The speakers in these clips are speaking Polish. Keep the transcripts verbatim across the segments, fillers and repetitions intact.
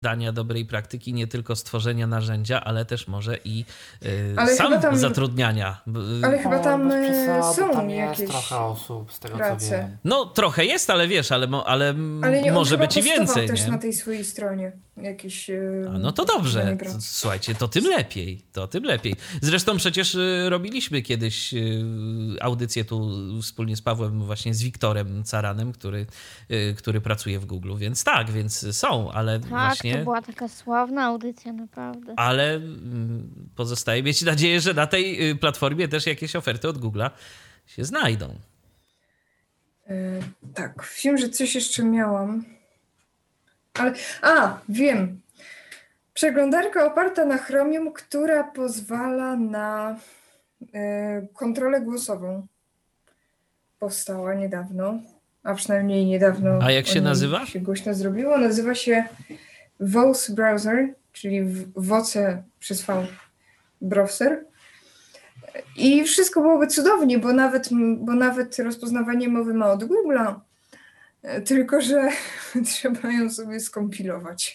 dania dobrej praktyki, nie tylko stworzenia narzędzia, ale też może i y, sam tam, zatrudniania. Ale chyba tam o, przesady, są tam jakieś jest trochę osób, z tego prace. co wiem. No trochę jest, ale wiesz, ale, ale, ale nie, może być i więcej. też nie? na tej swojej stronie jakieś... Yy, A no to dobrze. Słuchajcie, to tym lepiej. To tym lepiej. Zresztą przecież y, robiliśmy kiedyś y, audycję tu wspólnie z Pawłem, właśnie z Wiktorem Caranem, który, y, który pracuje w Google, więc tak, więc są, ale tak, właśnie... to była taka sławna audycja, naprawdę. Ale y, pozostaje mieć nadzieję, że na tej platformie też jakieś oferty od Google'a się znajdą. Yy, tak, wiem, że coś jeszcze miałam. Ale, a, wiem. Przeglądarka oparta na Chromium, która pozwala na y, kontrolę głosową. Powstała niedawno, a przynajmniej niedawno. A jak się nazywa? Się głośno zrobiło. Nazywa się Voice Browser, czyli Voce przez V Browser. I wszystko byłoby cudownie, bo nawet, bo nawet rozpoznawanie mowy ma od Google'a. Tylko że trzeba ją sobie skompilować.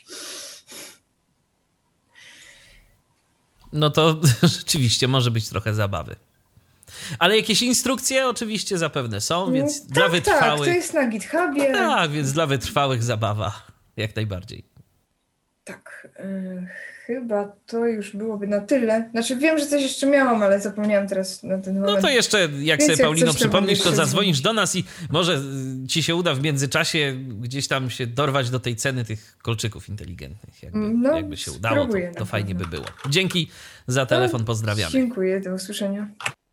No to rzeczywiście może być trochę zabawy. Ale jakieś instrukcje oczywiście zapewne są, więc tak, dla wytrwałych... Tak, to jest na GitHubie. No tak, więc dla wytrwałych zabawa. Jak najbardziej. Tak, yy, chyba to już byłoby na tyle. Znaczy wiem, że coś jeszcze miałam, ale zapomniałam teraz na ten moment. No to jeszcze, jak więc sobie jak Paulino przypomnisz, to zadzwonisz do nas i może ci się uda w międzyczasie gdzieś tam się dorwać do tej ceny tych kolczyków inteligentnych. Jakby, no, jakby się udało, to, to fajnie by było. Dzięki za telefon, pozdrawiamy. Dziękuję, do usłyszenia.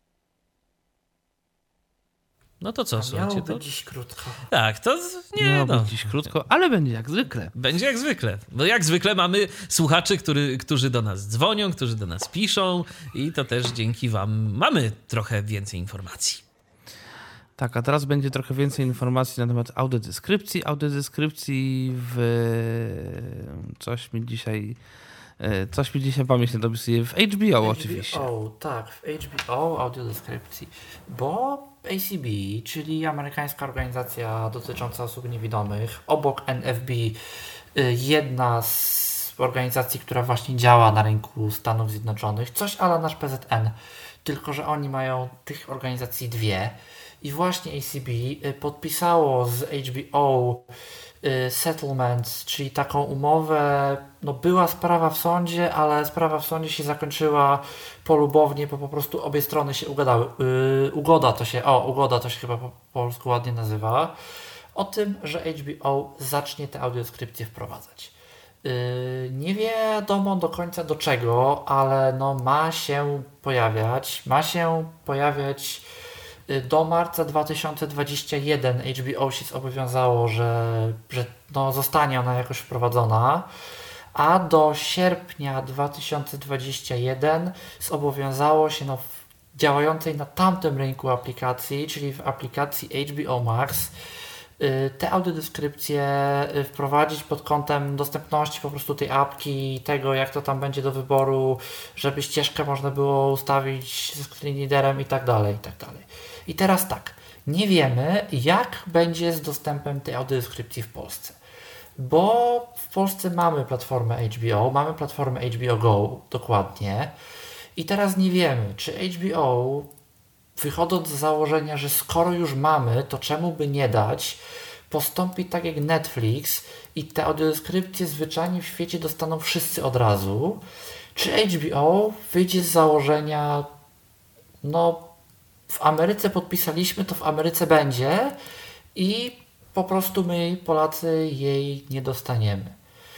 No to co, słuchajcie, to... dziś krótko. Tak, to nie Miało no. być dziś krótko, ale będzie jak zwykle. Będzie jak zwykle. Bo jak zwykle mamy słuchaczy, który, którzy do nas dzwonią, którzy do nas piszą i to też dzięki wam mamy trochę więcej informacji. Tak, a teraz będzie trochę więcej informacji na temat audiodeskrypcji. Audiodeskrypcji w... Coś mi dzisiaj... Coś mi dzisiaj pamięć nie dopisuje. W H B O, H B O oczywiście. Tak, w H B O audiodeskrypcji. Bo A C B, czyli amerykańska organizacja dotycząca osób niewidomych, obok N F B, jedna z organizacji, która właśnie działa na rynku Stanów Zjednoczonych, coś ala nasz P Z N, tylko że oni mają tych organizacji dwie. I właśnie A C B podpisało z H B O settlement, czyli taką umowę, no była sprawa w sądzie, ale sprawa w sądzie się zakończyła polubownie, bo po prostu obie strony się ugadały. Yy, ugoda to się, o, ugoda to się chyba po polsku ładnie nazywa, o tym, że H B O zacznie te audiodeskrypcje wprowadzać. Yy, nie wiadomo do końca do czego, ale no ma się pojawiać, ma się pojawiać do marca dwa tysiące dwudziestego pierwszego. H B O się zobowiązało, że, że no zostanie ona jakoś wprowadzona, a do sierpnia dwa tysiące dwudziestego pierwszego zobowiązało się no, w działającej na tamtym rynku aplikacji, czyli w aplikacji H B O Max, te audiodeskrypcje wprowadzić pod kątem dostępności po prostu tej apki, tego jak to tam będzie do wyboru, żeby ścieżkę można było ustawić ze screen readerem i tak dalej, i tak dalej. I teraz tak, nie wiemy jak będzie z dostępem tej audiodeskrypcji w Polsce, bo w Polsce mamy platformę H B O, mamy platformę H B O Go dokładnie i teraz nie wiemy, czy H B O, wychodząc z założenia, że skoro już mamy, to czemu by nie dać, postąpi tak jak Netflix i te audiodeskrypcje zwyczajnie w świecie dostaną wszyscy od razu, czy H B O wyjdzie z założenia, no w Ameryce podpisaliśmy, to w Ameryce będzie i po prostu my Polacy jej nie dostaniemy.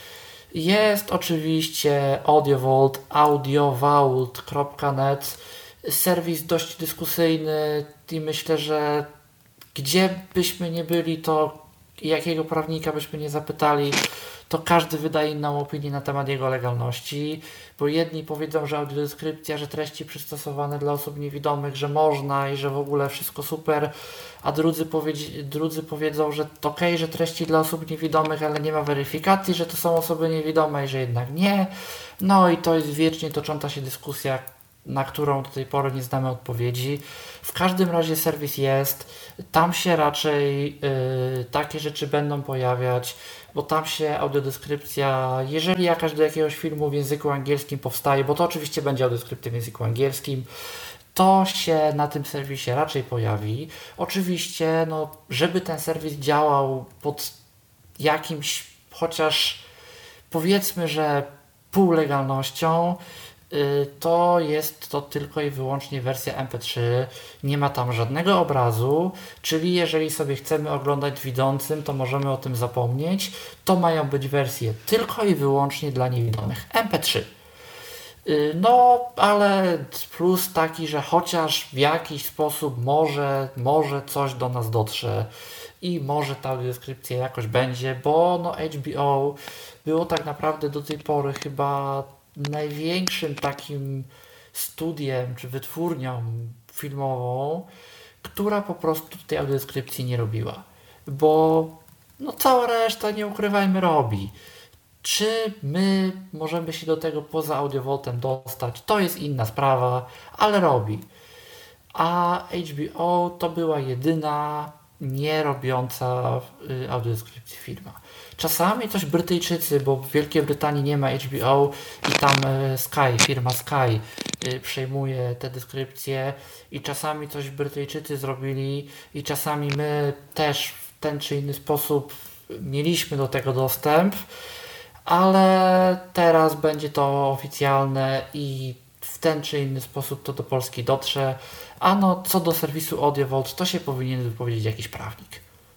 Jest oczywiście AudioVault, audiovault kropka net, serwis dość dyskusyjny i myślę, że gdzie byśmy nie byli, to jakiego prawnika byśmy nie zapytali, to każdy wydaje inną opinię na temat jego legalności, bo jedni powiedzą, że audiodeskrypcja, że treści przystosowane dla osób niewidomych, że można i że w ogóle wszystko super, a drudzy, powiedz, drudzy powiedzą, że to okej, okay, że treści dla osób niewidomych, ale nie ma weryfikacji, że to są osoby niewidome i że jednak nie. No i to jest wiecznie tocząca się dyskusja, na którą do tej pory nie znamy odpowiedzi. W każdym razie serwis jest, tam się raczej yy, takie rzeczy będą pojawiać. bo tam się audiodeskrypcja, jeżeli jakaś do jakiegoś filmu w języku angielskim powstaje, bo to oczywiście będzie audiodeskrypcja w języku angielskim, to się na tym serwisie raczej pojawi. Oczywiście, no, żeby ten serwis działał pod jakimś chociaż powiedzmy, że półlegalnością, to jest to tylko i wyłącznie wersja em pe trzy, nie ma tam żadnego obrazu, czyli jeżeli sobie chcemy oglądać widzącym, to możemy o tym zapomnieć. To mają być wersje tylko i wyłącznie dla niewidomych, em pe trzy. No, ale plus taki, że chociaż w jakiś sposób może, może coś do nas dotrze i może ta audiodeskrypcja jakoś będzie, bo no H B O było tak naprawdę do tej pory chyba największym takim studiem czy wytwórnią filmową, która po prostu tej audiodeskrypcji nie robiła. Bo no cała reszta, nie ukrywajmy, robi. Czy my możemy się do tego poza AudioVoltem dostać? To jest inna sprawa, ale robi. A H B O to była jedyna nie robiąca y, audiodeskrypcji firma. Czasami coś Brytyjczycy, bo w Wielkiej Brytanii nie ma H B O i tam y, Sky, firma Sky y, przejmuje te deskrypcje i czasami coś Brytyjczycy zrobili i czasami my też w ten czy inny sposób mieliśmy do tego dostęp, ale teraz będzie to oficjalne i w ten czy inny sposób to do Polski dotrze. A no, co do serwisu AudioVolt, to się powinien wypowiedzieć jakiś prawnik.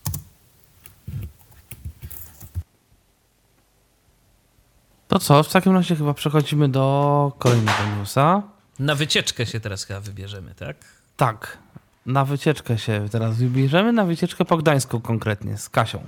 To co, w takim razie chyba przechodzimy do kolejnego newsa. Na wycieczkę się teraz chyba wybierzemy, tak? Tak, na wycieczkę się teraz wybierzemy, na wycieczkę po Gdańsku konkretnie, z Kasią.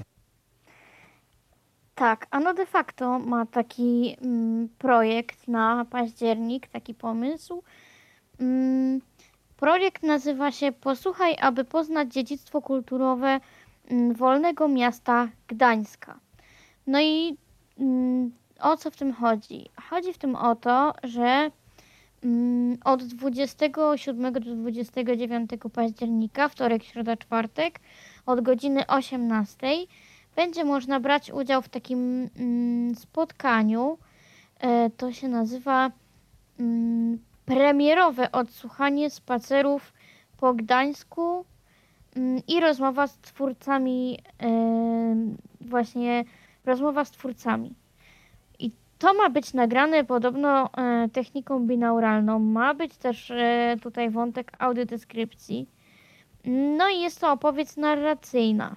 Tak, ano de facto ma taki mm, projekt na październik, taki pomysł. Mm, projekt nazywa się Posłuchaj, aby poznać dziedzictwo kulturowe mm, Wolnego Miasta Gdańska. No i mm, o co w tym chodzi? Chodzi w tym o to, że mm, od dwudziestego siódmego do dwudziestego dziewiątego października, wtorek, środa, czwartek, od godziny osiemnastej będzie można brać udział w takim mm, spotkaniu. E, to się nazywa mm, premierowe odsłuchanie spacerów po Gdańsku mm, i rozmowa z twórcami, e, właśnie rozmowa z twórcami. I to ma być nagrane podobno e, techniką binauralną. Ma być też e, tutaj wątek audiodeskrypcji. No i jest to opowieść narracyjna.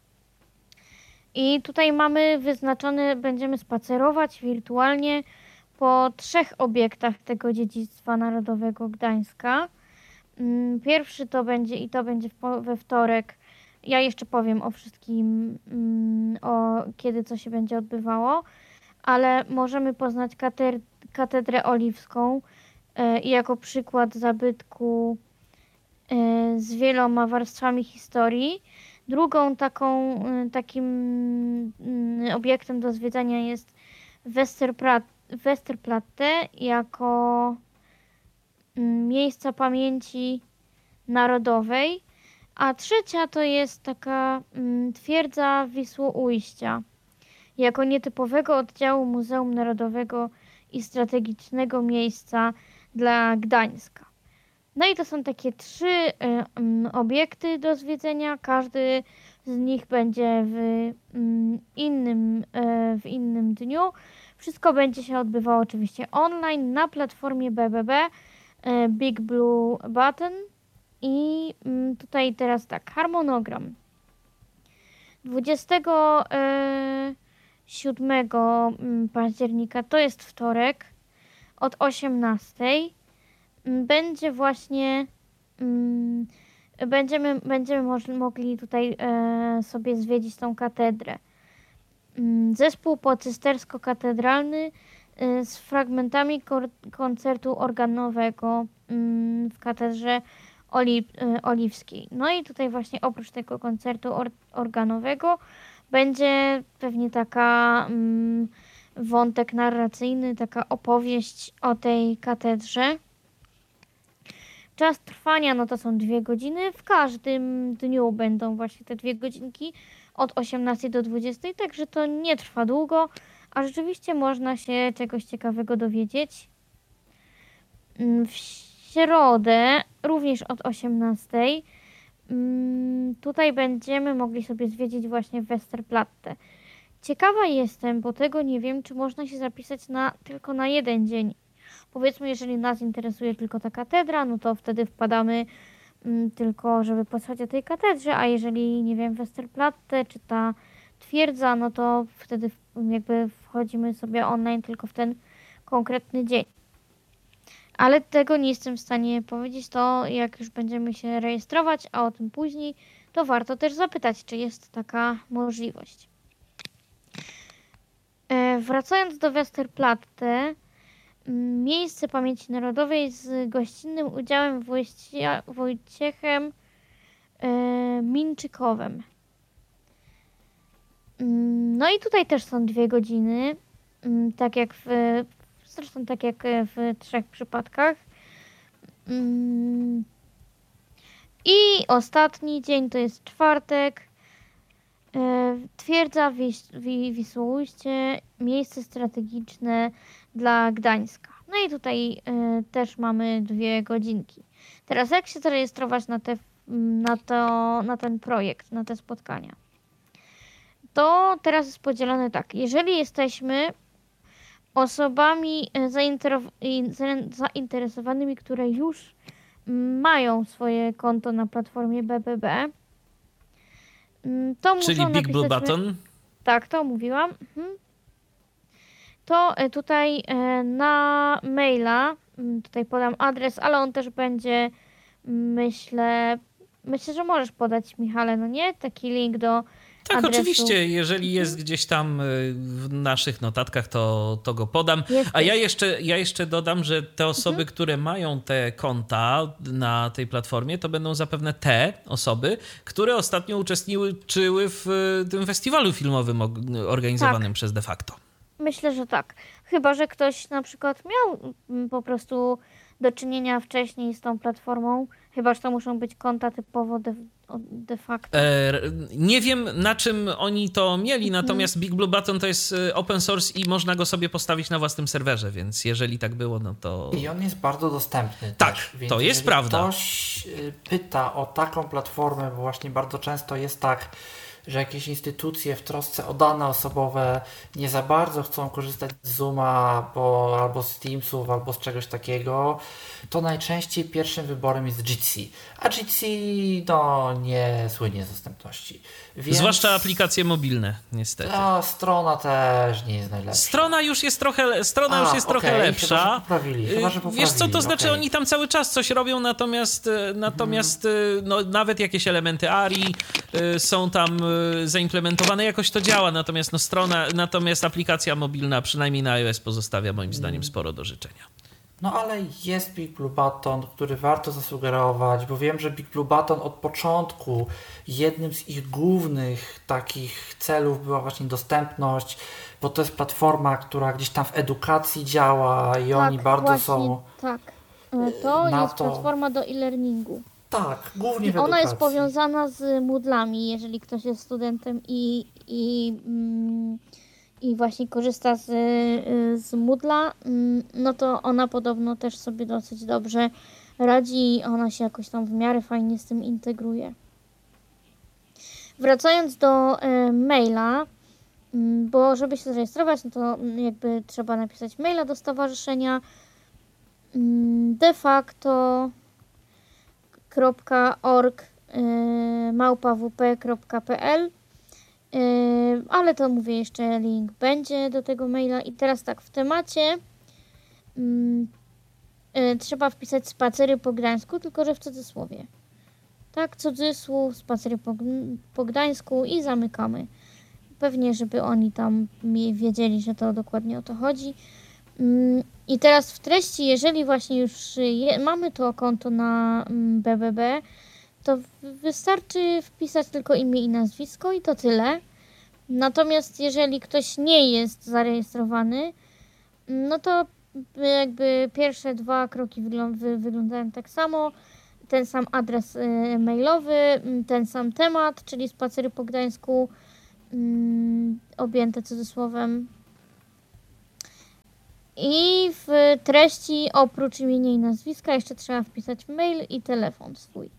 I tutaj mamy wyznaczone, będziemy spacerować wirtualnie po trzech obiektach tego dziedzictwa narodowego Gdańska. Pierwszy to będzie i to będzie we wtorek. Ja jeszcze powiem o wszystkim, o kiedy co się będzie odbywało, ale możemy poznać katedr- katedrę oliwską i jako przykład zabytku z wieloma warstwami historii. Drugą taką, takim obiektem do zwiedzania jest Westerplatte jako miejsca pamięci narodowej, a trzecia to jest taka twierdza Wisłoujścia jako nietypowego oddziału Muzeum Narodowego i strategicznego miejsca dla Gdańska. No i to są takie trzy y, y, obiekty do zwiedzenia. Każdy z nich będzie w y, innym, y, w innym dniu. Wszystko będzie się odbywało oczywiście online na platformie B B B, y, Big Blue Button. I y, tutaj teraz tak, harmonogram. dwudziestego siódmego października to jest wtorek od osiemnastej. Będzie właśnie, mm, będziemy, będziemy moż- mogli tutaj e, sobie zwiedzić tą katedrę. Mm, zespół pocystersko-katedralny e, z fragmentami kor- koncertu organowego mm, w katedrze Oli- e, oliwskiej. No i tutaj właśnie oprócz tego koncertu or- organowego będzie pewnie taka mm, wątek narracyjny, taka opowieść o tej katedrze. Czas trwania no to są dwie godziny. W każdym dniu będą właśnie te dwie godzinki od osiemnastej do dwudziestej, także to nie trwa długo, a rzeczywiście można się czegoś ciekawego dowiedzieć. W środę, również od osiemnastej, tutaj będziemy mogli sobie zwiedzić właśnie Westerplatte. Ciekawa jestem, bo tego nie wiem, czy można się zapisać na, tylko na jeden dzień. Powiedzmy, jeżeli nas interesuje tylko ta katedra, no to wtedy wpadamy mm, tylko, żeby posłuchać o tej katedrze, a jeżeli, nie wiem, Westerplatte czy ta twierdza, no to wtedy jakby wchodzimy sobie online tylko w ten konkretny dzień. Ale tego nie jestem w stanie powiedzieć, to jak już będziemy się rejestrować, a o tym później, to warto też zapytać, czy jest taka możliwość. E, wracając do Westerplatte, miejsce pamięci narodowej z gościnnym udziałem Wojcia, Wojciechem e, Minczykowem. No i tutaj też są dwie godziny, tak jak w, zresztą tak jak w trzech przypadkach. I ostatni dzień to jest czwartek. Twierdza Wisłoujście, miejsce strategiczne dla Gdańska. No i tutaj też mamy dwie godzinki. Teraz jak się zarejestrować na, te, na, to, na ten projekt, na te spotkania? To teraz jest podzielone tak. Jeżeli jesteśmy osobami zainteresowanymi, które już mają swoje konto na platformie B B B, to czyli muszą Big Blue napisać... Button? Tak, to mówiłam. Mhm. To tutaj na maila, tutaj podam adres, ale on też będzie, myślę, myślę, że możesz podać, Michale, no nie? Taki link do Tak, adresu. Oczywiście, jeżeli jest gdzieś tam w naszych notatkach, to, to go podam. Jest, A ja jest. jeszcze, ja jeszcze dodam, że te osoby, mhm. które mają te konta na tej platformie, to będą zapewne te osoby, które ostatnio uczestniczyły w tym festiwalu filmowym organizowanym tak. przez De Facto. Myślę, że tak. Chyba że ktoś na przykład miał po prostu do czynienia wcześniej z tą platformą, chyba że to muszą być konta typowo de, de facto. E, nie wiem, na czym oni to mieli, natomiast Big Blue Button to jest open source i można go sobie postawić na własnym serwerze, więc jeżeli tak było, no to... I on jest bardzo dostępny. Tak, też, więc to jest prawda. Ktoś pyta o taką platformę, bo właśnie bardzo często jest tak, że jakieś instytucje w trosce o dane osobowe nie za bardzo chcą korzystać z Zooma bo, albo z Teamsów, albo z czegoś takiego, to najczęściej pierwszym wyborem jest Jitsi. A Jitsi no, nie słynie z dostępności. Więc zwłaszcza aplikacje mobilne, niestety. Ta strona też nie jest najlepsza. Strona już jest trochę, strona A, już jest okay. trochę lepsza. Chyba, że poprawili. Chyba, że poprawili. Wiesz co, to znaczy okay. oni tam cały czas coś robią, natomiast, natomiast hmm. no, nawet jakieś elementy A R I są tam zaimplementowane, jakoś to działa, natomiast no, strona, natomiast aplikacja mobilna, przynajmniej na iOS, pozostawia moim zdaniem sporo do życzenia. No ale jest Big Blue Button, który warto zasugerować, bo wiem, że Big Blue Button od początku jednym z ich głównych takich celów była właśnie dostępność, bo to jest platforma, która gdzieś tam w edukacji działa i tak, oni bardzo właśnie, są... Tak, to na jest to... platforma do e-learningu. Tak, głównie w Ona edukacji. jest powiązana z Moodlami, jeżeli ktoś jest studentem i, i, mm, i właśnie korzysta z, z Moodla, no to ona podobno też sobie dosyć dobrze radzi i ona się jakoś tam w miarę fajnie z tym integruje. Wracając do e, maila, bo żeby się zarejestrować, no to jakby trzeba napisać maila do stowarzyszenia de facto .org małpa w p kropka p l, ale to mówię, jeszcze link będzie do tego maila. I teraz tak, w temacie mm, trzeba wpisać spacery po Gdańsku, tylko że w cudzysłowie. Tak, cudzysłów, spacery po, po Gdańsku i zamykamy. Pewnie, żeby oni tam wiedzieli, że to dokładnie o to chodzi. I teraz w treści, jeżeli właśnie już je, mamy to konto na B B B, to wystarczy wpisać tylko imię i nazwisko i to tyle. Natomiast jeżeli ktoś nie jest zarejestrowany, no to jakby pierwsze dwa kroki wyglą- wyglądają tak samo. Ten sam adres mailowy, ten sam temat, czyli spacery po Gdańsku, mm, objęte cudzysłowem. I w treści oprócz imienia i nazwiska jeszcze trzeba wpisać mail i telefon swój.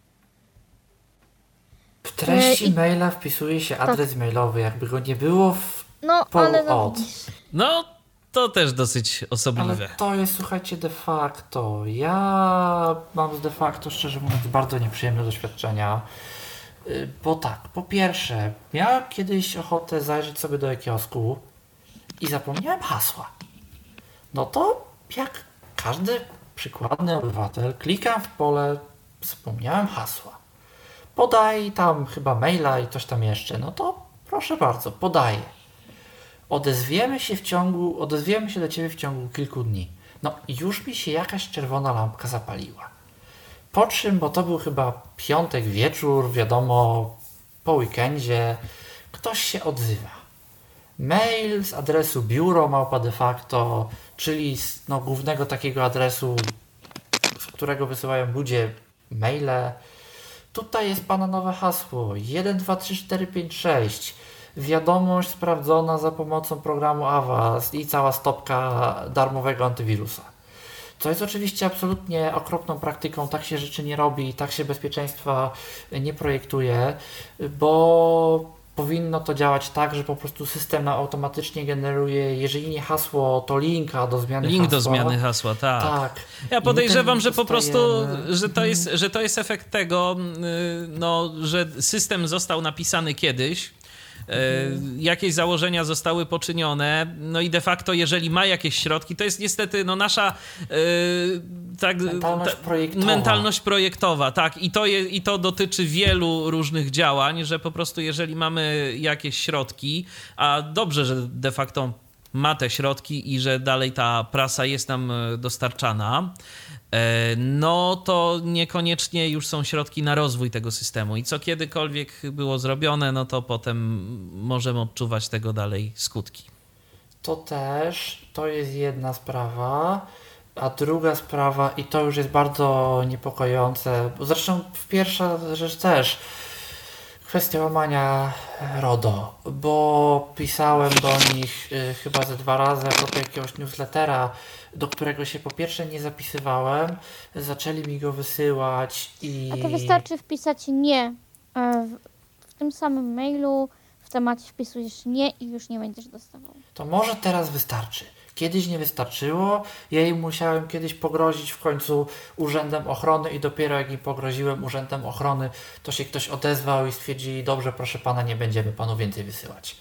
W treści E, i- maila wpisuje się adres mailowy, jakby go nie było w... No, Po- ale no od. widzisz. No, to też dosyć osobliwe. Ale to jest, słuchajcie, de facto. Ja mam z de facto, szczerze mówiąc, bardzo nieprzyjemne doświadczenia. Y, Bo tak, po pierwsze, miałem kiedyś ochotę zajrzeć sobie do kiosku i zapomniałem hasła. No to jak każdy przykładny obywatel, klikam w pole, zapomniałem hasła. Podaj tam chyba maila i coś tam jeszcze. No to proszę bardzo, podaję. Odezwiemy się w ciągu, odezwiemy się do Ciebie w ciągu kilku dni. No i już mi się jakaś czerwona lampka zapaliła. Po czym, bo to był chyba piątek wieczór, wiadomo, po weekendzie, ktoś się odzywa. Mail z adresu biuro małpa de facto, czyli z no, głównego takiego adresu, z którego wysyłają ludzie maile. Tutaj jest Pana nowe hasło jeden dwa trzy cztery pięć sześć. Wiadomość sprawdzona za pomocą programu Avast i cała stopka darmowego antywirusa. Co jest oczywiście absolutnie okropną praktyką, tak się rzeczy nie robi, tak się bezpieczeństwa nie projektuje, bo powinno to działać tak, że po prostu system nam automatycznie generuje, jeżeli nie hasło, to linka do zmiany Link hasła. do zmiany hasła, tak. Tak. Ja I podejrzewam, my że ten po prostu, dostajemy. że to jest, że to jest efekt tego, yy, no, że system został napisany kiedyś, yy, jakieś założenia zostały poczynione, no i de facto jeżeli ma jakieś środki, to jest niestety no, nasza yy, tak, Mentalność ta- projektowa. mentalność projektowa, tak, i to, je, i to dotyczy wielu różnych działań, że po prostu jeżeli mamy jakieś środki, a dobrze, że de facto ma te środki i że dalej ta prasa jest nam e, dostarczana, e, no to niekoniecznie już są środki na rozwój tego systemu i co kiedykolwiek było zrobione, no to potem możemy odczuwać tego dalej skutki. To też, to jest jedna sprawa, a druga sprawa, i to już jest bardzo niepokojące, bo zresztą pierwsza rzecz też, kwestia łamania RODO, bo pisałem do nich y, chyba ze dwa razy a propos jakiegoś newslettera, do którego się po pierwsze nie zapisywałem, zaczęli mi go wysyłać i... A to wystarczy wpisać nie. E, W, w tym samym mailu w temacie wpisujesz nie i już nie będziesz dostawał. To może teraz wystarczy. Kiedyś nie wystarczyło, ja im musiałem kiedyś pogrozić w końcu urzędem ochrony i dopiero jak im pogroziłem urzędem ochrony, to się ktoś odezwał i stwierdzili, dobrze, proszę pana, nie będziemy panu więcej wysyłać.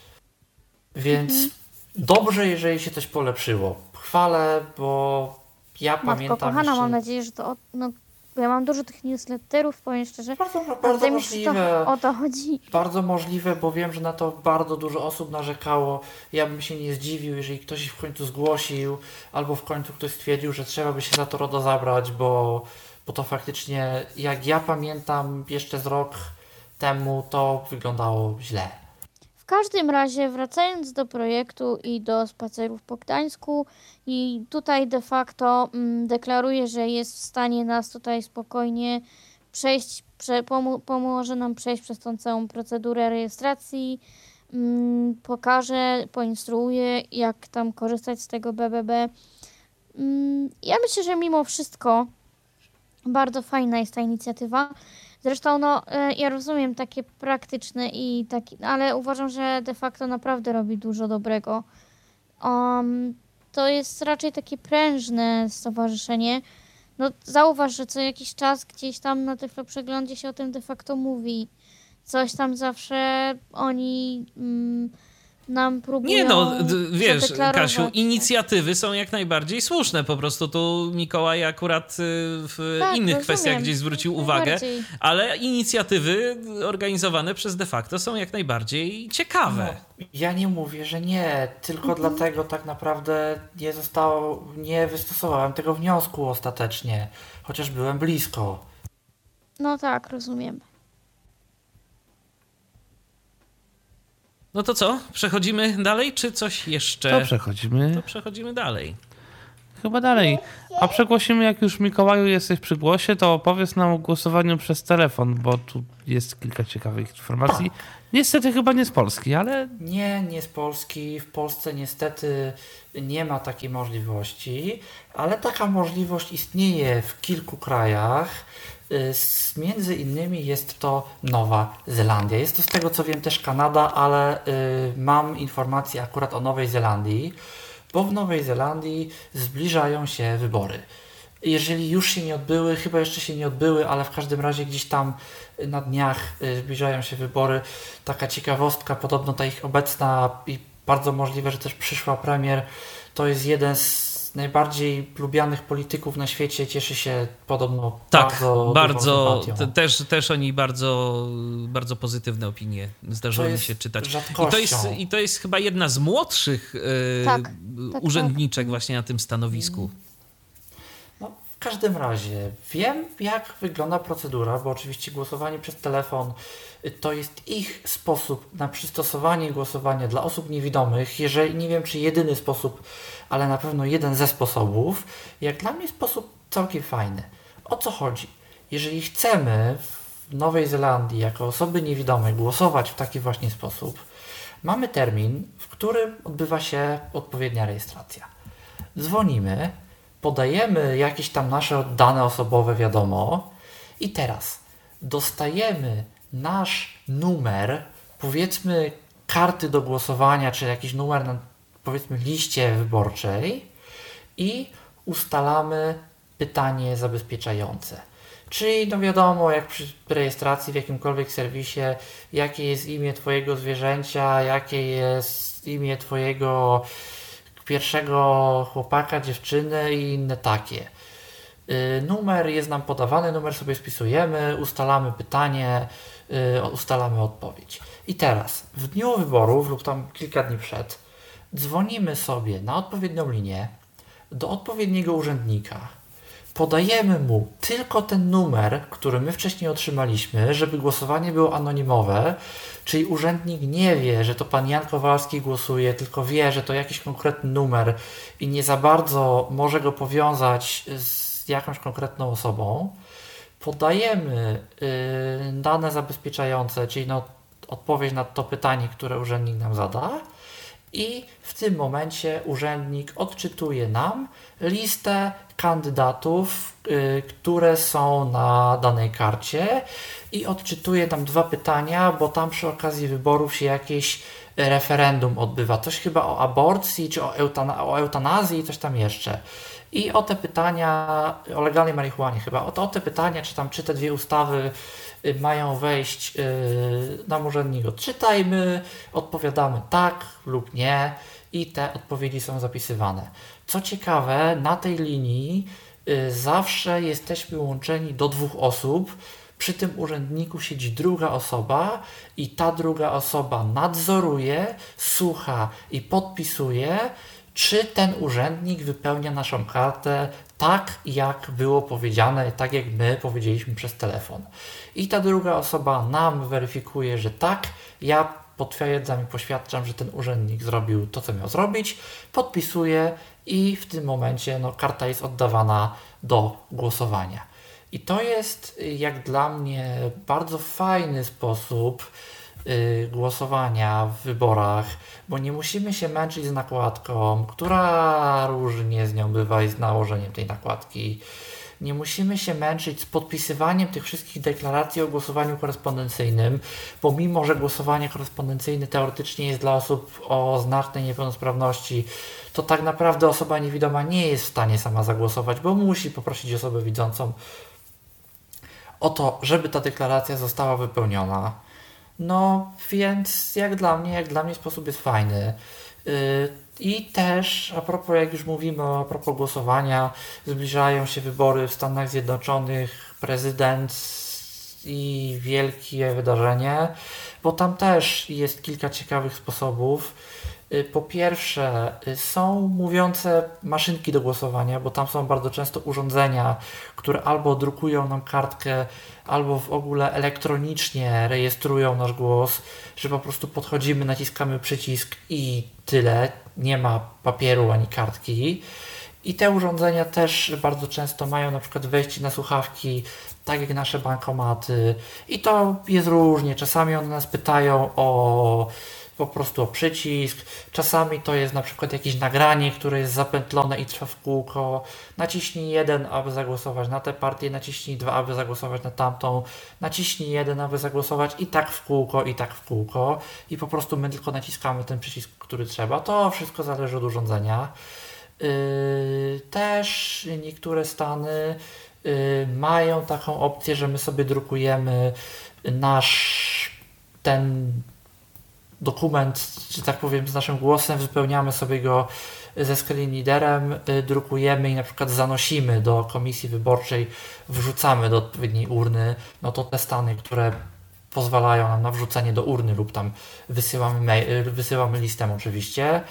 Więc Mhm. dobrze, jeżeli się coś polepszyło. Chwalę, bo ja Matko pamiętam kochana, jeszcze... mam nadzieję, że to... O, no, bo ja mam dużo tych newsletterów, powiem szczerze. Bardzo, a bardzo wydaje mi się, że możliwe. to o to chodzi. Bardzo możliwe, bo wiem, że na to bardzo dużo osób narzekało. Ja bym się nie zdziwił, jeżeli ktoś w końcu zgłosił, albo w końcu ktoś stwierdził, że trzeba by się za to RODO zabrać, bo, bo to faktycznie, jak ja pamiętam jeszcze z rok temu, to wyglądało źle. W każdym razie, wracając do projektu i do spacerów po Gdańsku, i tutaj de facto mm, deklaruje, że jest w stanie nas tutaj spokojnie przejść, prze, pomu- pomoże nam przejść przez tą całą procedurę rejestracji, mm, pokaże, poinstruuje, jak tam korzystać z tego B B B. Mm, ja myślę, że mimo wszystko bardzo fajna jest ta inicjatywa. Zresztą, no, e, ja rozumiem takie praktyczne i taki, ale uważam, że de facto naprawdę robi dużo dobrego. Um, to jest raczej takie prężne stowarzyszenie. No, zauważ, że co jakiś czas gdzieś tam na Tyfloprzeglądzie się o tym de facto mówi. Coś tam zawsze oni mm, nam próbują Nie no, d- wiesz, zadeklarować. Kasiu, inicjatywy są jak najbardziej słuszne. Po prostu tu Mikołaj akurat y, w Tak, innych rozumiem. kwestiach gdzieś zwrócił uwagę, Najbardziej. ale inicjatywy organizowane przez de facto są jak najbardziej ciekawe. No, ja nie mówię, że nie, tylko dlatego tak naprawdę nie zostało, nie wystosowałem tego wniosku ostatecznie, chociaż byłem blisko. No tak, rozumiem. No to co? Przechodzimy dalej, czy coś jeszcze? To przechodzimy. To przechodzimy dalej. Chyba dalej. A przegłosimy, jak już Mikołaju jesteś przy głosie, to opowiedz nam o głosowaniu przez telefon, bo tu jest kilka ciekawych informacji. Tak. Niestety chyba nie z Polski, ale... Nie, nie z Polski. W Polsce niestety nie ma takiej możliwości, ale taka możliwość istnieje w kilku krajach. Z, między innymi jest to Nowa Zelandia. Jest to z tego co wiem też Kanada, ale y, mam informacje akurat o Nowej Zelandii, bo w Nowej Zelandii zbliżają się wybory. Jeżeli już się nie odbyły, chyba jeszcze się nie odbyły, ale w każdym razie gdzieś tam na dniach y, zbliżają się wybory. Taka ciekawostka, podobno ta ich obecna i bardzo możliwe, że też przyszła premier, to jest jeden z najbardziej lubianych polityków na świecie, cieszy się podobno tak, bardzo bardzo te, też, też oni bardzo, bardzo pozytywne opinie zdarzyło mi się czytać. I to, jest, I to jest chyba jedna z młodszych e, tak, tak, urzędniczek tak. właśnie na tym stanowisku. No, w każdym razie wiem, jak wygląda procedura, bo oczywiście głosowanie przez telefon to jest ich sposób na przystosowanie głosowania dla osób niewidomych, jeżeli nie wiem, czy jedyny sposób, ale na pewno jeden ze sposobów. Jak dla mnie sposób całkiem fajny. O co chodzi? Jeżeli chcemy w Nowej Zelandii jako osoby niewidome głosować w taki właśnie sposób, mamy termin, w którym odbywa się odpowiednia rejestracja. Dzwonimy, podajemy jakieś tam nasze dane osobowe, wiadomo, i teraz dostajemy nasz numer, powiedzmy karty do głosowania, czy jakiś numer na powiedzmy liście wyborczej i ustalamy pytanie zabezpieczające. Czyli no wiadomo, jak przy rejestracji w jakimkolwiek serwisie, jakie jest imię twojego zwierzęcia, jakie jest imię twojego pierwszego chłopaka, dziewczyny i inne takie. Numer jest nam podawany, numer sobie spisujemy, ustalamy pytanie, ustalamy odpowiedź. I teraz w dniu wyborów lub tam kilka dni przed dzwonimy sobie na odpowiednią linię do odpowiedniego urzędnika, podajemy mu tylko ten numer, który my wcześniej otrzymaliśmy, żeby głosowanie było anonimowe, czyli urzędnik nie wie, że to pan Jan Kowalski głosuje, tylko wie, że to jakiś konkretny numer i nie za bardzo może go powiązać z jakąś konkretną osobą. Podajemy yy, dane zabezpieczające, czyli no, odpowiedź na to pytanie, które urzędnik nam zada, i w tym momencie urzędnik odczytuje nam listę kandydatów, yy, które są na danej karcie, i odczytuje nam dwa pytania, bo tam przy okazji wyborów się jakieś referendum odbywa. Coś chyba o aborcji, czy o, eutana- o eutanazji i coś tam jeszcze. I o te pytania, o legalnej marihuanie chyba, o, to, o te pytania, czy tam, czy te dwie ustawy y, mają wejść, y, nam urzędnik odczytajmy, odpowiadamy tak lub nie i te odpowiedzi są zapisywane. Co ciekawe, na tej linii y, zawsze jesteśmy łączeni do dwóch osób. Przy tym urzędniku siedzi druga osoba i ta druga osoba nadzoruje, słucha i podpisuje, czy ten urzędnik wypełnia naszą kartę tak, jak było powiedziane, tak jak my powiedzieliśmy przez telefon. I ta druga osoba nam weryfikuje, że tak, ja potwierdzam i poświadczam, że ten urzędnik zrobił to, co miał zrobić, podpisuje i w tym momencie no, karta jest oddawana do głosowania. I to jest, jak dla mnie, bardzo fajny sposób y, głosowania w wyborach, bo nie musimy się męczyć z nakładką, która różnie z nią bywa i z nałożeniem tej nakładki. Nie musimy się męczyć z podpisywaniem tych wszystkich deklaracji o głosowaniu korespondencyjnym, bo mimo, że głosowanie korespondencyjne teoretycznie jest dla osób o znacznej niepełnosprawności, to tak naprawdę osoba niewidoma nie jest w stanie sama zagłosować, bo musi poprosić osobę widzącą o to, żeby ta deklaracja została wypełniona. No więc jak dla mnie, jak dla mnie sposób jest fajny. Yy, I też a propos, jak już mówimy a propos głosowania, zbliżają się wybory w Stanach Zjednoczonych, prezydent i wielkie wydarzenie, bo tam też jest kilka ciekawych sposobów. Po pierwsze, są mówiące maszynki do głosowania, bo tam są bardzo często urządzenia, które albo drukują nam kartkę, albo w ogóle elektronicznie rejestrują nasz głos, że po prostu podchodzimy, naciskamy przycisk i tyle, nie ma papieru ani kartki. I te urządzenia też bardzo często mają na przykład wejście na słuchawki, tak jak nasze bankomaty. I to jest różnie. Czasami one nas pytają o po prostu o przycisk. Czasami to jest na przykład jakieś nagranie, które jest zapętlone i trwa w kółko. Naciśnij jeden, aby zagłosować na tę partię, naciśnij dwa, aby zagłosować na tamtą, naciśnij jeden, aby zagłosować i tak w kółko, i tak w kółko. I po prostu my tylko naciskamy ten przycisk, który trzeba. To wszystko zależy od urządzenia. Yy, też niektóre stany yy, mają taką opcję, że my sobie drukujemy nasz ten dokument, że tak powiem, z naszym głosem, wypełniamy sobie go ze screen readerem, yy, drukujemy i na przykład zanosimy do komisji wyborczej, wrzucamy do odpowiedniej urny. No to te stany, które pozwalają nam na wrzucenie do urny lub tam wysyłamy, mail, wysyłamy listem oczywiście.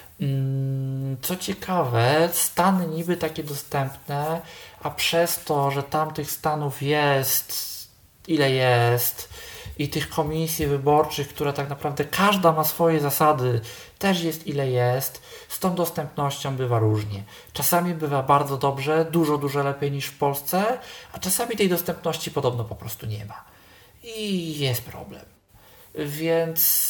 Co ciekawe, stany niby takie dostępne, a przez to, że tam tych stanów jest ile jest i tych komisji wyborczych, które tak naprawdę każda ma swoje zasady, też jest ile jest, z tą dostępnością bywa różnie. Czasami bywa bardzo dobrze, dużo, dużo lepiej niż w Polsce, a czasami tej dostępności podobno po prostu nie ma. I jest problem. Więc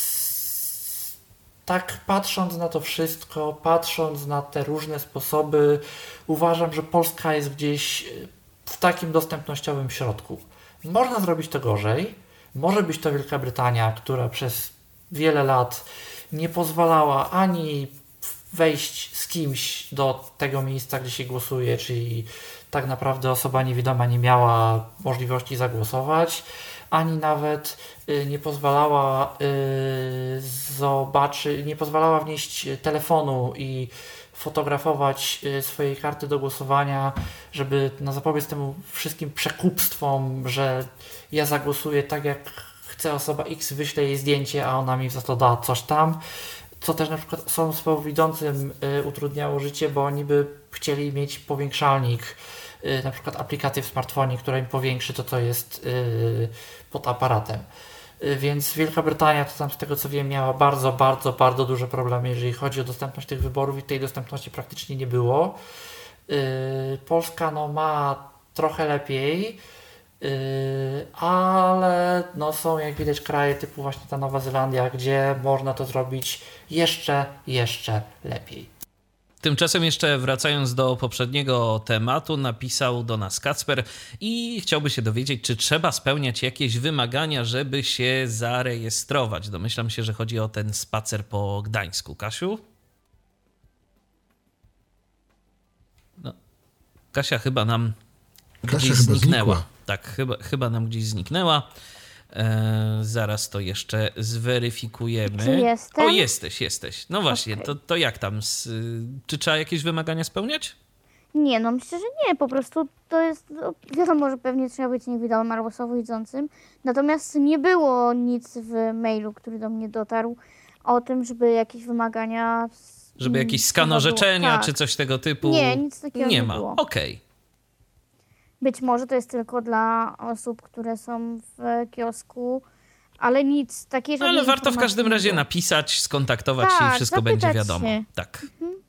tak patrząc na to wszystko, patrząc na te różne sposoby, uważam, że Polska jest gdzieś w takim dostępnościowym środku. Można zrobić to gorzej. Może być to Wielka Brytania, która przez wiele lat nie pozwalała ani wejść z kimś do tego miejsca, gdzie się głosuje, czyli tak naprawdę osoba niewidoma nie miała możliwości zagłosować, ani nawet nie pozwalała yy, zobaczyć, nie pozwalała wnieść telefonu i fotografować swojej karty do głosowania, żeby no, zapobiec temu wszystkim przekupstwom, że ja zagłosuję tak jak chce osoba X, wyślę jej zdjęcie, a ona mi za to da coś tam, co też na przykład osobom słabowidzącym yy, utrudniało życie, bo oni by chcieli mieć powiększalnik, yy, na przykład aplikację w smartfonie, która im powiększy to, co jest yy, pod aparatem. Więc Wielka Brytania, to tam z tego co wiem, miała bardzo, bardzo, bardzo duże problemy, jeżeli chodzi o dostępność tych wyborów i tej dostępności praktycznie nie było. Polska no, ma trochę lepiej, ale no, są jak widać kraje typu właśnie ta Nowa Zelandia, gdzie można to zrobić jeszcze, jeszcze lepiej. Tymczasem jeszcze wracając do poprzedniego tematu, napisał do nas Kacper i chciałby się dowiedzieć, czy trzeba spełniać jakieś wymagania, żeby się zarejestrować. Domyślam się, że chodzi o ten spacer po Gdańsku. Kasiu? No, Kasia chyba nam Kasia gdzieś chyba zniknęła. znikła. Tak, chyba, chyba nam gdzieś zniknęła. E, zaraz to jeszcze zweryfikujemy. Czy jestem? O, jesteś, jesteś. No właśnie, Okay. to, to jak tam? Z, czy trzeba jakieś wymagania spełniać? Nie, no myślę, że nie. Po prostu to jest, no, wiadomo, że pewnie trzeba być niewidomym albo słabowidzącym. Natomiast nie było nic w mailu, który do mnie dotarł, o tym, żeby jakieś wymagania... Żeby jakieś skan orzeczenia, tak. czy coś tego typu? Nie, nic takiego nie, nie nie ma. było. Okej. Okay. Być może to jest tylko dla osób, które są w kiosku, ale nic takiego. Ale warto w każdym razie napisać, skontaktować tak, się i wszystko będzie wiadomo. Się. Tak. Mhm.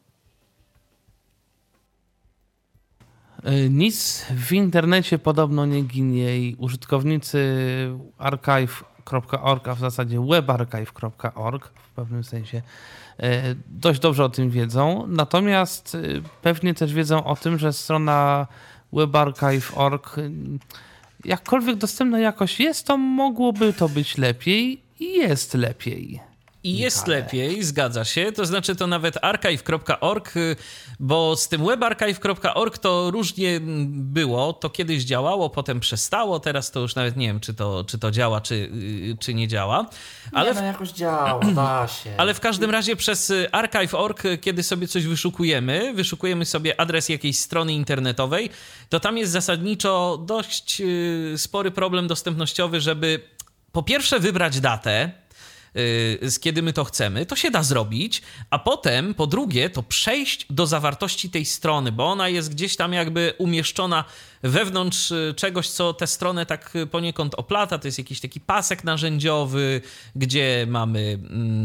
Nic w internecie podobno nie ginie i użytkownicy archive kropka org, a w zasadzie webarchive kropka org w pewnym sensie dość dobrze o tym wiedzą. Natomiast pewnie też wiedzą o tym, że strona webarchive kropka org jakkolwiek dostępna jakoś jest, to mogłoby to być lepiej i jest lepiej. I jest Michale. lepiej, zgadza się. To znaczy to nawet archive kropka org, bo z tym webarchive kropka org to różnie było. To kiedyś działało, potem przestało. Teraz to już nawet nie wiem, czy to, czy to działa, czy, czy nie działa. Ale nie, no jakoś działa, da się. Ale w każdym razie przez archive kropka org, kiedy sobie coś wyszukujemy, wyszukujemy sobie adres jakiejś strony internetowej, to tam jest zasadniczo dość spory problem dostępnościowy, żeby po pierwsze wybrać datę, z kiedy my to chcemy, to się da zrobić, a potem, po drugie, to przejść do zawartości tej strony, bo ona jest gdzieś tam jakby umieszczona wewnątrz czegoś, co tę stronę tak poniekąd oplata. To jest jakiś taki pasek narzędziowy, gdzie mamy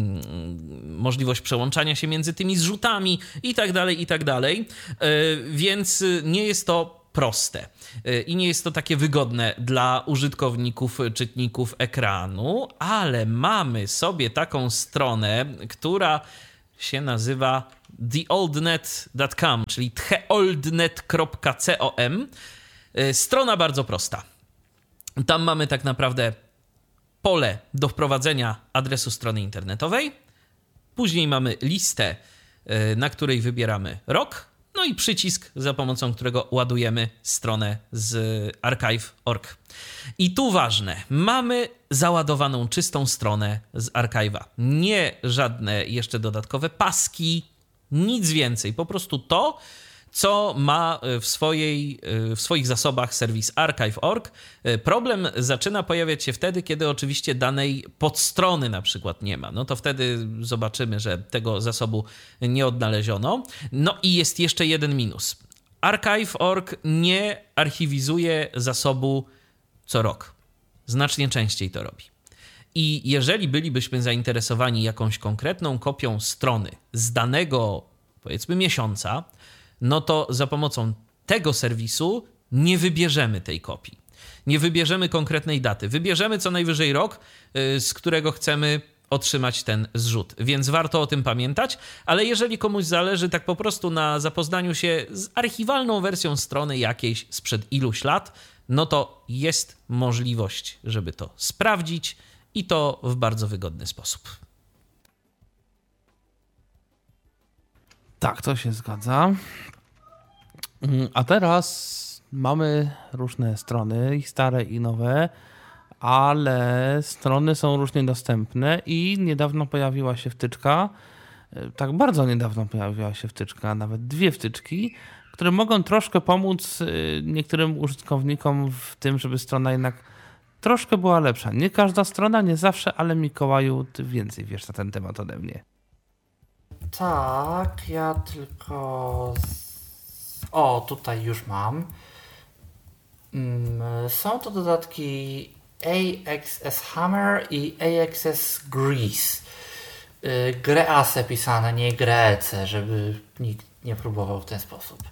mm, możliwość przełączania się między tymi zrzutami i tak dalej, i tak dalej. Więc nie jest to proste i nie jest to takie wygodne dla użytkowników, czytników ekranu, ale mamy sobie taką stronę, która się nazywa the old net kropka com, czyli the old net kropka com. Strona bardzo prosta. Tam mamy tak naprawdę pole do wprowadzenia adresu strony internetowej, później mamy listę, na której wybieramy rok, no i przycisk, za pomocą którego ładujemy stronę z archive kropka org. I tu ważne, mamy załadowaną czystą stronę z archive'a. Nie żadne jeszcze dodatkowe paski, nic więcej. Po prostu to, co ma w, swojej, w swoich zasobach serwis archive kropka org. Problem zaczyna pojawiać się wtedy, kiedy oczywiście danej podstrony na przykład nie ma. No to wtedy zobaczymy, że tego zasobu nie odnaleziono. No i jest jeszcze jeden minus. archive kropka org nie archiwizuje zasobu co rok. Znacznie częściej to robi. I jeżeli bylibyśmy zainteresowani jakąś konkretną kopią strony z danego, powiedzmy, miesiąca, no to za pomocą tego serwisu nie wybierzemy tej kopii. Nie wybierzemy konkretnej daty. Wybierzemy co najwyżej rok, z którego chcemy otrzymać ten zrzut. Więc warto o tym pamiętać, ale jeżeli komuś zależy tak po prostu na zapoznaniu się z archiwalną wersją strony jakiejś sprzed iluś lat, no to jest możliwość, żeby to sprawdzić i to w bardzo wygodny sposób. Tak, to się zgadza. A teraz mamy różne strony, i stare, i nowe, ale strony są różnie dostępne i niedawno pojawiła się wtyczka, tak bardzo niedawno pojawiła się wtyczka, nawet dwie wtyczki, które mogą troszkę pomóc niektórym użytkownikom w tym, żeby strona jednak troszkę była lepsza. Nie każda strona, nie zawsze, ale Mikołaju, ty więcej wiesz na ten temat ode mnie. Tak, ja tylko... Z... O, tutaj już mam. Są to dodatki A X S Hammer i A X S Grease. Grease pisane, nie Greece, żeby nikt nie próbował w ten sposób.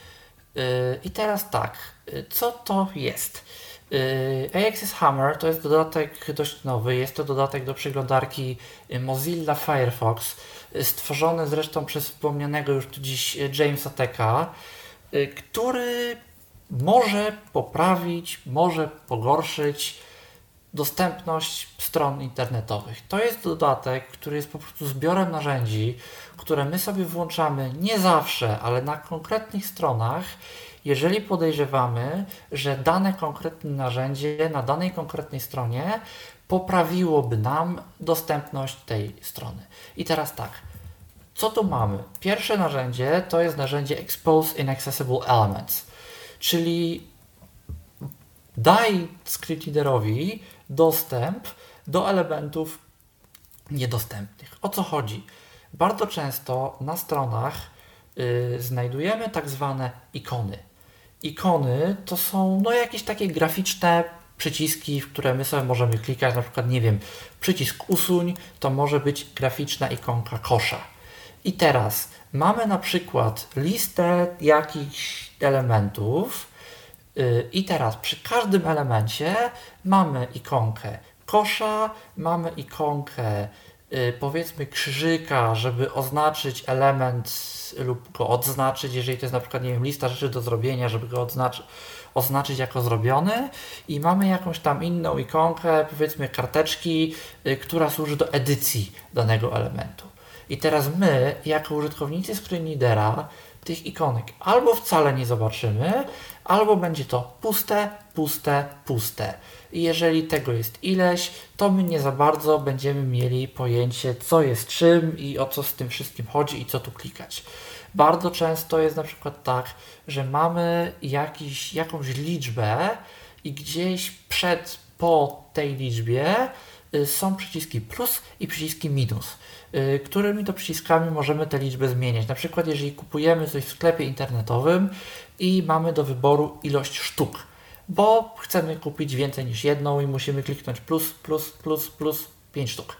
I teraz tak, co to jest? A X S Hammer to jest dodatek dość nowy, jest to dodatek do przeglądarki Mozilla Firefox, stworzony zresztą przez wspomnianego już tu dziś Jamesa Tecka, który może poprawić, może pogorszyć dostępność stron internetowych. To jest dodatek, który jest po prostu zbiorem narzędzi, które my sobie włączamy nie zawsze, ale na konkretnych stronach, jeżeli podejrzewamy, że dane konkretne narzędzie na danej konkretnej stronie poprawiłoby nam dostępność tej strony. I teraz tak, co tu mamy? Pierwsze narzędzie to jest narzędzie Expose Inaccessible Elements, czyli daj script readerowi dostęp do elementów niedostępnych. O co chodzi? Bardzo często na stronach yy, znajdujemy tak zwane ikony. Ikony to są no, jakieś takie graficzne przyciski, w które my sobie możemy klikać, na przykład, nie wiem, przycisk usuń, to może być graficzna ikonka kosza. I teraz mamy na przykład listę jakichś elementów yy, i teraz przy każdym elemencie mamy ikonkę kosza, mamy ikonkę yy, powiedzmy krzyżyka, żeby oznaczyć element lub go odznaczyć, jeżeli to jest na przykład, nie wiem, lista rzeczy do zrobienia, żeby go odznaczyć, oznaczyć jako zrobiony, i mamy jakąś tam inną ikonkę, powiedzmy karteczki, yy, która służy do edycji danego elementu. I teraz my, jako użytkownicy screenreadera, tych ikonek albo wcale nie zobaczymy, albo będzie to puste, puste, puste. I jeżeli tego jest ileś, to my nie za bardzo będziemy mieli pojęcie, co jest czym i o co z tym wszystkim chodzi i co tu klikać. Bardzo często jest na przykład tak, że mamy jakiś, jakąś liczbę i gdzieś przed, po tej liczbie są przyciski plus i przyciski minus, którymi to przyciskami możemy te liczby zmieniać. Na przykład jeżeli kupujemy coś w sklepie internetowym i mamy do wyboru ilość sztuk, bo chcemy kupić więcej niż jedną i musimy kliknąć plus, plus, plus, plus pięć sztuk.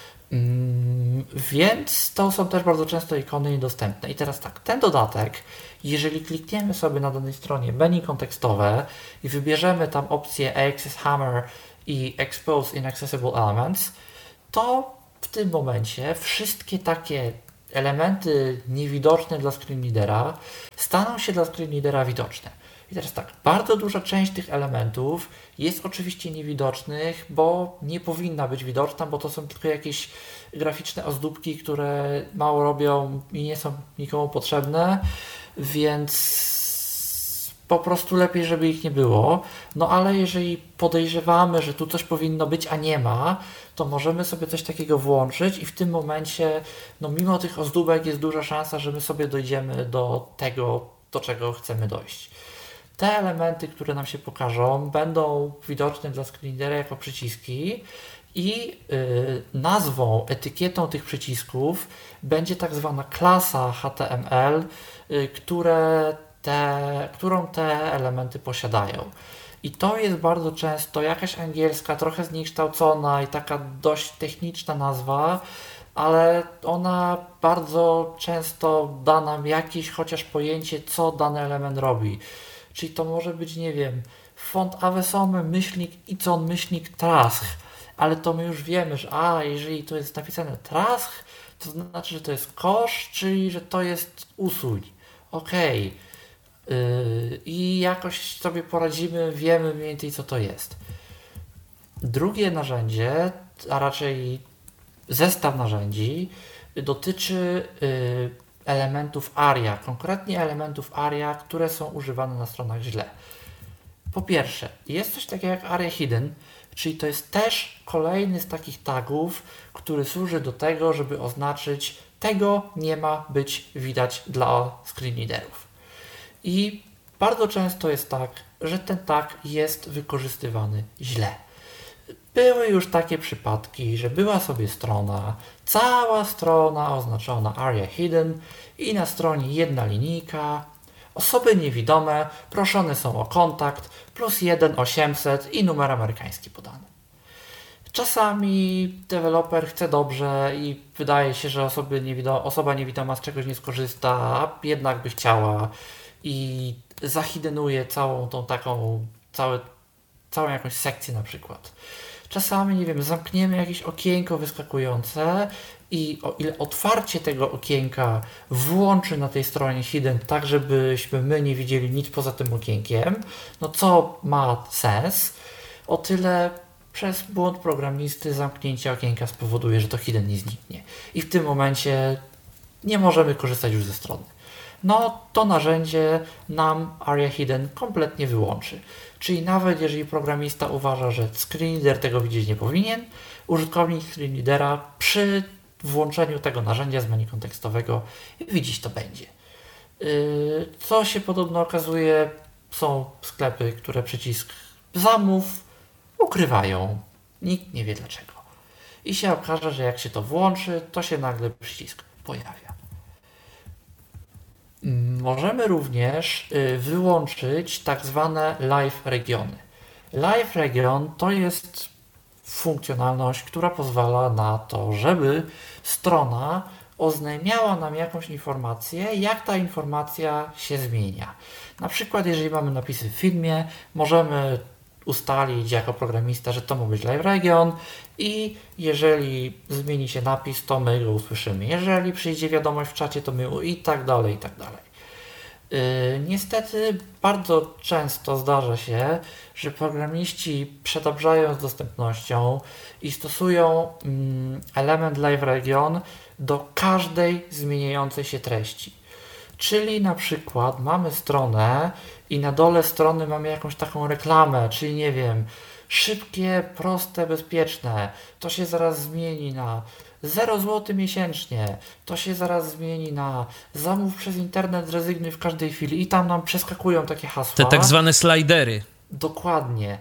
Hmm, więc to są też bardzo często ikony niedostępne. I teraz tak, ten dodatek, jeżeli klikniemy sobie na danej stronie menu kontekstowe i wybierzemy tam opcję Access Hammer i Expose Inaccessible Elements, to w tym momencie wszystkie takie elementy niewidoczne dla screenreadera staną się dla screenreadera widoczne. I teraz tak, bardzo duża część tych elementów jest oczywiście niewidocznych, bo nie powinna być widoczna, bo to są tylko jakieś graficzne ozdóbki, które mało robią i nie są nikomu potrzebne, więc po prostu lepiej, żeby ich nie było. No ale jeżeli podejrzewamy, że tu coś powinno być, a nie ma, to możemy sobie coś takiego włączyć i w tym momencie, no mimo tych ozdóbek jest duża szansa, że my sobie dojdziemy do tego, do czego chcemy dojść. Te elementy, które nam się pokażą, będą widoczne dla screenreadera jako przyciski i yy, nazwą, etykietą tych przycisków będzie tak zwana klasa H T M L, yy, które te, którą te elementy posiadają. I to jest bardzo często jakaś angielska, trochę zniekształcona i taka dość techniczna nazwa, ale ona bardzo często da nam jakieś chociaż pojęcie, co dany element robi. Czyli to może być, nie wiem, font Avesome, myślnik, icon, myślnik, trask, ale to my już wiemy, że a, jeżeli to jest napisane trask, to znaczy, że to jest kosz, czyli że to jest usuń. Okej. Okay. Yy, I jakoś sobie poradzimy, wiemy mniej więcej, co to jest. Drugie narzędzie, a raczej zestaw narzędzi, dotyczy yy, elementów aria, konkretnie elementów aria, które są używane na stronach źle. Po pierwsze, jest coś takiego jak aria hidden, czyli to jest też kolejny z takich tagów, który służy do tego, żeby oznaczyć, tego nie ma być widać dla screenreaderów. I bardzo często jest tak, że ten tag jest wykorzystywany źle. Były już takie przypadki, że była sobie strona, cała strona oznaczona aria hidden i na stronie jedna linijka, osoby niewidome proszone są o kontakt, plus jeden osiemset i numer amerykański podany. Czasami deweloper chce dobrze i wydaje się, że osoby niewidome, osoba niewidoma z czegoś nie skorzysta, a jednak by chciała i zahiddenuje całą tą taką, całe, całą jakąś sekcję na przykład. Czasami, nie wiem, zamkniemy jakieś okienko wyskakujące i o ile otwarcie tego okienka włączy na tej stronie hidden tak, żebyśmy my nie widzieli nic poza tym okienkiem, no co ma sens, o tyle przez błąd programisty zamknięcie okienka spowoduje, że to hidden nie zniknie. I w tym momencie nie możemy korzystać już ze strony. No to narzędzie nam aria hidden kompletnie wyłączy. Czyli nawet jeżeli programista uważa, że screenreader tego widzieć nie powinien, użytkownik screenreadera przy włączeniu tego narzędzia z menu kontekstowego widzieć to będzie. Co się podobno okazuje, są sklepy, które przycisk zamów ukrywają. Nikt nie wie dlaczego. I się okaże, że jak się to włączy, to się nagle przycisk pojawia. Możemy również wyłączyć tak zwane live regiony. Live region to jest funkcjonalność, która pozwala na to, żeby strona oznajmiała nam jakąś informację, jak ta informacja się zmienia. Na przykład, jeżeli mamy napisy w filmie, możemy ustalić jako programista, że to ma być live region i jeżeli zmieni się napis, to my go usłyszymy. Jeżeli przyjdzie wiadomość w czacie, to my i tak dalej, i tak dalej. Yy, niestety bardzo często zdarza się, że programiści przedobrzają z dostępnością i stosują mm, element live region do każdej zmieniającej się treści. Czyli na przykład mamy stronę i na dole strony mamy jakąś taką reklamę, czyli nie wiem, szybkie, proste, bezpieczne, to się zaraz zmieni na zero złotych miesięcznie, to się zaraz zmieni na zamów przez internet, zrezygnuj w każdej chwili i tam nam przeskakują takie hasła. Te tak zwane slidery. Dokładnie.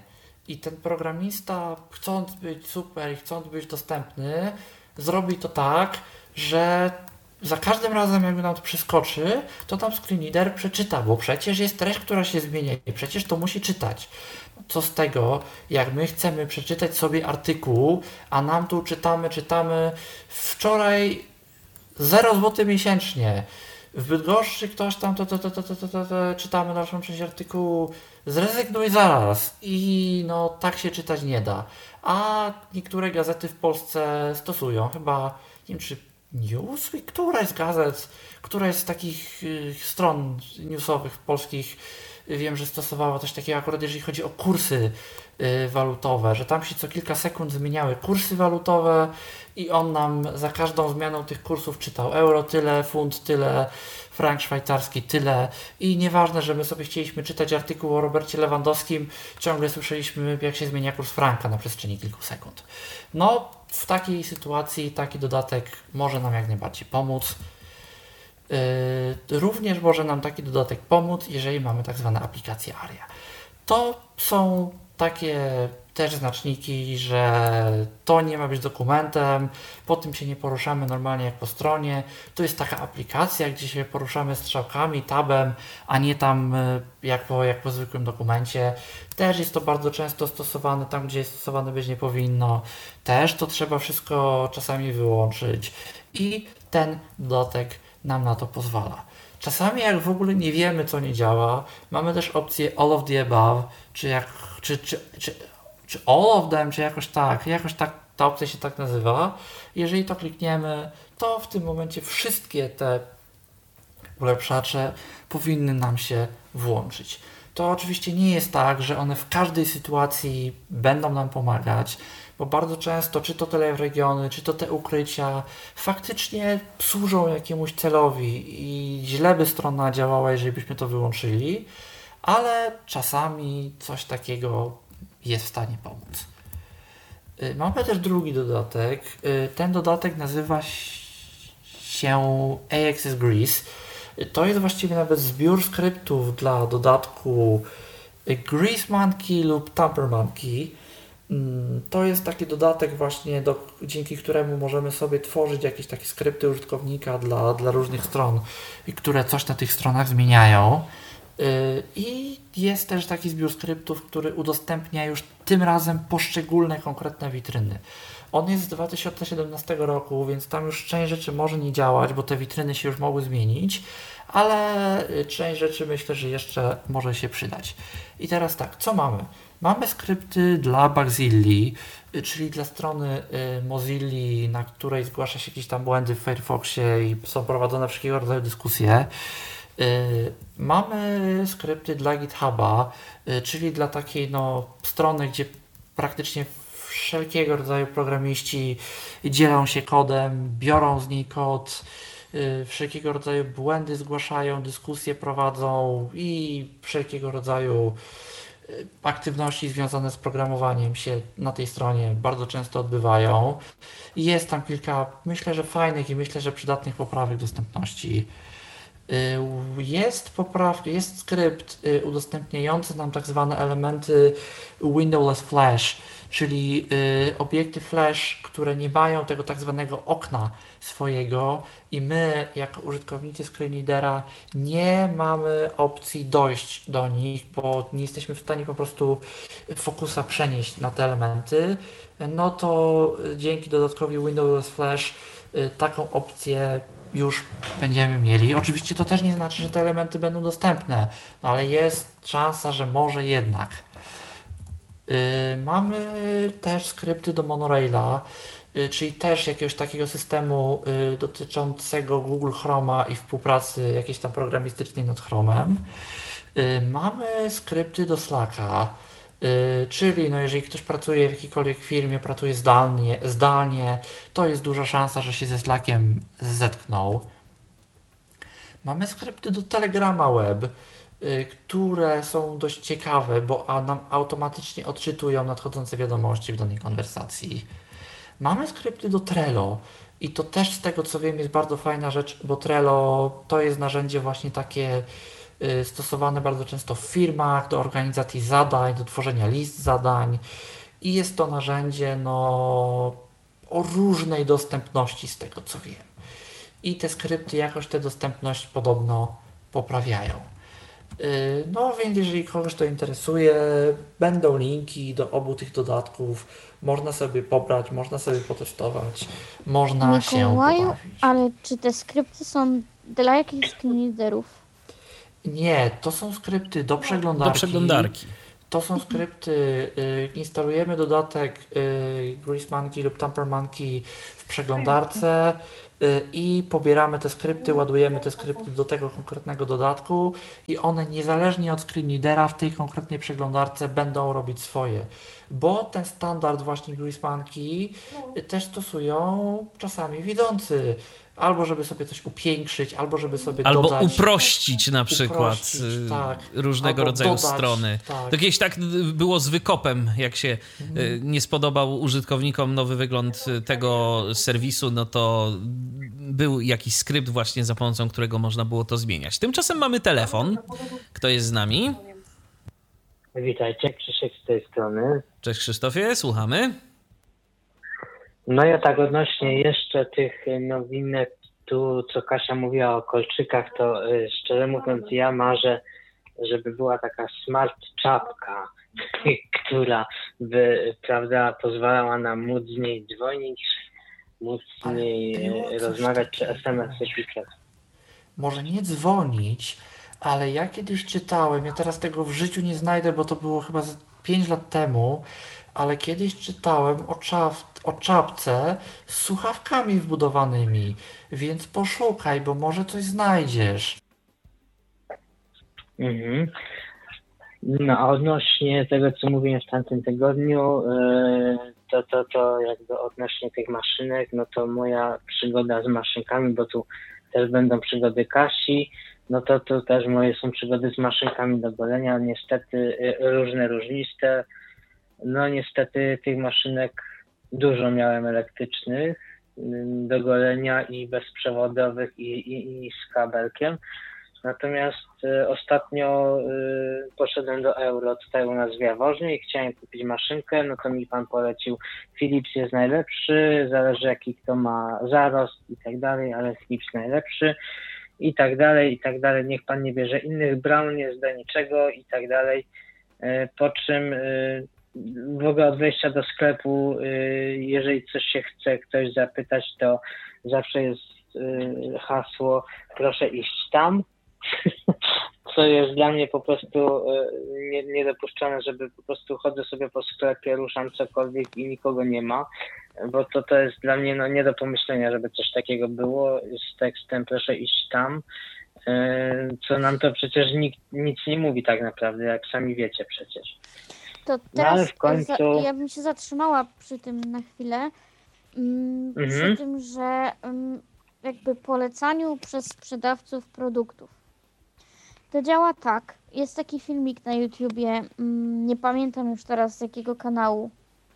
I ten programista, chcąc być super i chcąc być dostępny, zrobi to tak, że za każdym razem, jak nam to przeskoczy, to tam screen reader przeczyta, bo przecież jest treść, która się zmienia i przecież to musi czytać. Co z tego, jak my chcemy przeczytać sobie artykuł, a nam tu czytamy, czytamy wczoraj zero złotych miesięcznie. W Bydgoszczy ktoś tam, to, to, to, to, to, to, to, to, czytamy dalszą część artykułu, zrezygnuj zaraz. I no tak się czytać nie da. A niektóre gazety w Polsce stosują, chyba, nie wiem czy Newsweek, któraś z gazet, któraś z takich y, stron newsowych polskich, y, wiem, że stosowała coś takiego akurat jeżeli chodzi o kursy y, walutowe, że tam się co kilka sekund zmieniały kursy walutowe i on nam za każdą zmianą tych kursów czytał euro tyle, funt tyle, frank szwajcarski tyle i nieważne, że my sobie chcieliśmy czytać artykuł o Robercie Lewandowskim, ciągle słyszeliśmy, jak się zmienia kurs franka na przestrzeni kilku sekund. No, w takiej sytuacji taki dodatek może nam jak najbardziej pomóc. Yy, również może nam taki dodatek pomóc, jeżeli mamy tak zwane aplikacje ARIA. To są takie też znaczniki, że to nie ma być dokumentem, po tym się nie poruszamy normalnie jak po stronie. To jest taka aplikacja, gdzie się poruszamy strzałkami, tabem, a nie tam jak po, jak po zwykłym dokumencie. Też jest to bardzo często stosowane tam, gdzie stosowane być nie powinno. Też to trzeba wszystko czasami wyłączyć i ten dodatek nam na to pozwala. Czasami jak w ogóle nie wiemy, co nie działa, mamy też opcję all of the above, czy jak, czy, czy, czy, czy all of them, czy jakoś tak, jakoś tak ta opcja się tak nazywa. Jeżeli to klikniemy, to w tym momencie wszystkie te ulepszacze powinny nam się włączyć. To oczywiście nie jest tak, że one w każdej sytuacji będą nam pomagać, bo bardzo często, czy to teleregiony, czy to te ukrycia, faktycznie służą jakiemuś celowi i źle by strona działała, jeżeli byśmy to wyłączyli, ale czasami coś takiego jest w stanie pomóc. Mamy też drugi dodatek. Ten dodatek nazywa się Access Grease. To jest właściwie nawet zbiór skryptów dla dodatku Grease Monkey lub Tamper Monkey. To jest taki dodatek właśnie, do, dzięki któremu możemy sobie tworzyć jakieś takie skrypty użytkownika dla, dla różnych stron, które coś na tych stronach zmieniają. I jest też taki zbiór skryptów, który udostępnia już tym razem poszczególne konkretne witryny. On jest z dwa tysiące siedemnastego roku, więc tam już część rzeczy może nie działać, bo te witryny się już mogły zmienić, ale część rzeczy myślę, że jeszcze może się przydać. I teraz tak, co mamy? Mamy skrypty dla Bugzilli, czyli dla strony Mozilli, na której zgłasza się jakieś tam błędy w Firefoxie i są prowadzone wszelkiego rodzaju dyskusje. Mamy skrypty dla GitHuba, czyli dla takiej no, strony, gdzie praktycznie wszelkiego rodzaju programiści dzielą się kodem, biorą z niej kod, wszelkiego rodzaju błędy zgłaszają, dyskusje prowadzą i wszelkiego rodzaju aktywności związane z programowaniem się na tej stronie bardzo często odbywają. Jest tam kilka, myślę, że fajnych i myślę, że przydatnych poprawek dostępności. Jest poprawka, jest skrypt udostępniający nam tak zwane elementy windowless flash, czyli obiekty flash, które nie mają tego tak zwanego okna swojego i my jako użytkownicy screenreadera nie mamy opcji dojść do nich, bo nie jesteśmy w stanie po prostu fokusa przenieść na te elementy, no to dzięki dodatkowi windowless flash taką opcję już będziemy mieli. Oczywiście to też nie znaczy, że te elementy będą dostępne, no ale jest szansa, że może jednak. Yy, mamy też skrypty do Monoraila, yy, czyli też jakiegoś takiego systemu yy, dotyczącego Google Chroma i współpracy jakiejś tam programistycznej nad Chromem. Yy, mamy skrypty do Slacka, yy, czyli no jeżeli ktoś pracuje w jakiejkolwiek firmie, pracuje zdalnie, zdalnie, to jest duża szansa, że się ze Slackiem zetknął. Mamy skrypty do Telegrama Web, które są dość ciekawe, bo a nam automatycznie odczytują nadchodzące wiadomości w danej konwersacji. Mamy skrypty do Trello i to też z tego co wiem jest bardzo fajna rzecz, bo Trello to jest narzędzie właśnie takie stosowane bardzo często w firmach do organizacji zadań, do tworzenia list zadań i jest to narzędzie no, o różnej dostępności z tego co wiem. I te skrypty jakoś tę dostępność podobno poprawiają. No więc jeżeli kogoś to interesuje, będą linki do obu tych dodatków, można sobie pobrać, można sobie potestować, można się Mikołaju, pobawić. ale czy te skrypty są dla jakichś screenreaderów? Nie, to są skrypty do przeglądarki. Do przeglądarki. To są skrypty, y, instalujemy dodatek y, GreaseMonkey lub TamperMonkey w przeglądarce y, i pobieramy te skrypty, ładujemy te skrypty do tego konkretnego dodatku i one niezależnie od screenreadera w tej konkretnej przeglądarce będą robić swoje. Bo ten standard właśnie GreaseMonkey y, też stosują czasami widzący. Albo żeby sobie coś upiększyć, albo żeby sobie Albo dodać... uprościć na przykład uprościć, y, tak. różnego Albo rodzaju dodać, strony. tak. To kiedyś tak było z Wykopem, jak się Mhm. y, nie spodobał użytkownikom nowy wygląd tego serwisu, no to był jakiś skrypt właśnie, za pomocą którego można było to zmieniać. Tymczasem mamy telefon. Kto jest z nami? Witajcie, Krzysiek z tej strony. Cześć Krzysztofie, słuchamy. No ja tak odnośnie jeszcze tych nowinek, tu co Kasia mówiła o kolczykach, to y, szczerze mówiąc ja marzę, żeby była taka smart czapka, która by, prawda, pozwalała nam móc z niej dzwonić, móc z Ale niej było y, coś rozmawiać czy takiego. es em esy pisać. Może nie dzwonić, ale ja kiedyś czytałem, ja teraz tego w życiu nie znajdę, bo to było chyba z pięć lat temu, ale kiedyś czytałem o, czap, o czapce z słuchawkami wbudowanymi, więc poszukaj, bo może coś znajdziesz. Mhm. No a odnośnie tego, co mówiłem w tamtym tygodniu, yy, to, to, to jakby odnośnie tych maszynek, no to moja przygoda z maszynkami, bo tu też będą przygody Kasi, no to tu też moje są przygody z maszynkami do golenia, niestety yy, różne, różniste. No niestety tych maszynek dużo miałem elektrycznych yy, do golenia i bezprzewodowych i, i, i z kabelkiem. Natomiast y, ostatnio y, poszedłem do Euro tutaj u nas w Jaworznie i chciałem kupić maszynkę, no to mi pan polecił Philips jest najlepszy, zależy jaki kto ma zarost i tak dalej, ale Philips najlepszy i tak dalej, i tak dalej, niech pan nie bierze innych, Brown nie zda niczego i tak dalej, y, po czym y, w ogóle od wejścia do sklepu, y, jeżeli coś się chce ktoś zapytać, to zawsze jest y, hasło proszę iść tam. Co jest dla mnie po prostu nie, niedopuszczalne, żeby po prostu chodzę sobie po sklepie, ruszam cokolwiek i nikogo nie ma, bo to, to jest dla mnie no, nie do pomyślenia, żeby coś takiego było z tekstem proszę iść tam, co nam to przecież nikt nic nie mówi tak naprawdę, jak sami wiecie przecież. To No, teraz ale w końcu- za, ja bym się zatrzymała przy tym na chwilę. Mm, Mhm. Przy tym, że mm, jakby polecaniu przez sprzedawców produktów. To działa tak. Jest taki filmik na YouTubie, mm, nie pamiętam już teraz z jakiego kanału.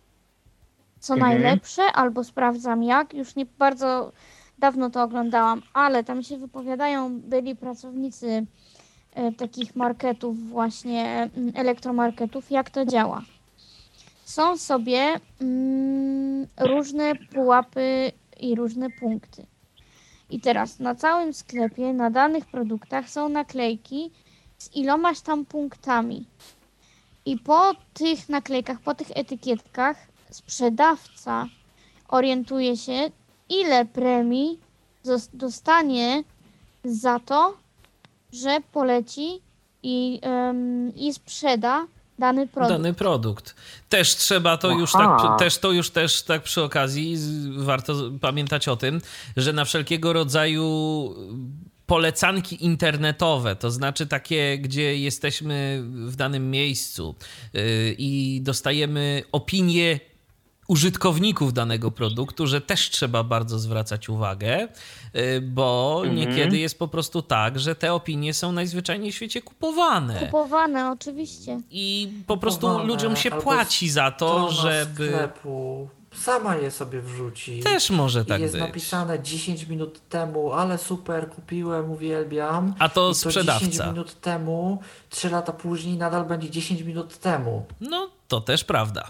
Co Mhm. najlepsze, albo sprawdzam jak. Już nie bardzo dawno to oglądałam, ale tam się wypowiadają byli pracownicy e, takich marketów, właśnie mm, elektromarketów, jak to działa. Są sobie mm, różne pułapy i różne punkty. I teraz na całym sklepie, na danych produktach są naklejki z ilomaś tam punktami. I po tych naklejkach, po tych etykietkach sprzedawca orientuje się, ile premii zos- dostanie za to, że poleci i, ym, i sprzeda dany produkt. Dany produkt. Też trzeba to już Aha. tak, też to już też tak przy okazji z- warto z- pamiętać o tym, że na wszelkiego rodzaju polecanki internetowe, to znaczy takie, gdzie jesteśmy w danym miejscu yy, i dostajemy opinie użytkowników danego produktu, że też trzeba bardzo zwracać uwagę, yy, bo Mhm. niekiedy jest po prostu tak, że te opinie są najzwyczajniej w świecie kupowane. Kupowane oczywiście. I po prostu Kupowane, ludziom się albo płaci za to, Strona żeby... sklepu sama je sobie wrzuci. Też może tak I jest być. napisane dziesięć minut temu, ale super, kupiłem, uwielbiam. A to I to sprzedawca. dziesięć minut temu, trzy lata później nadal będzie dziesięć minut temu. No, to też prawda.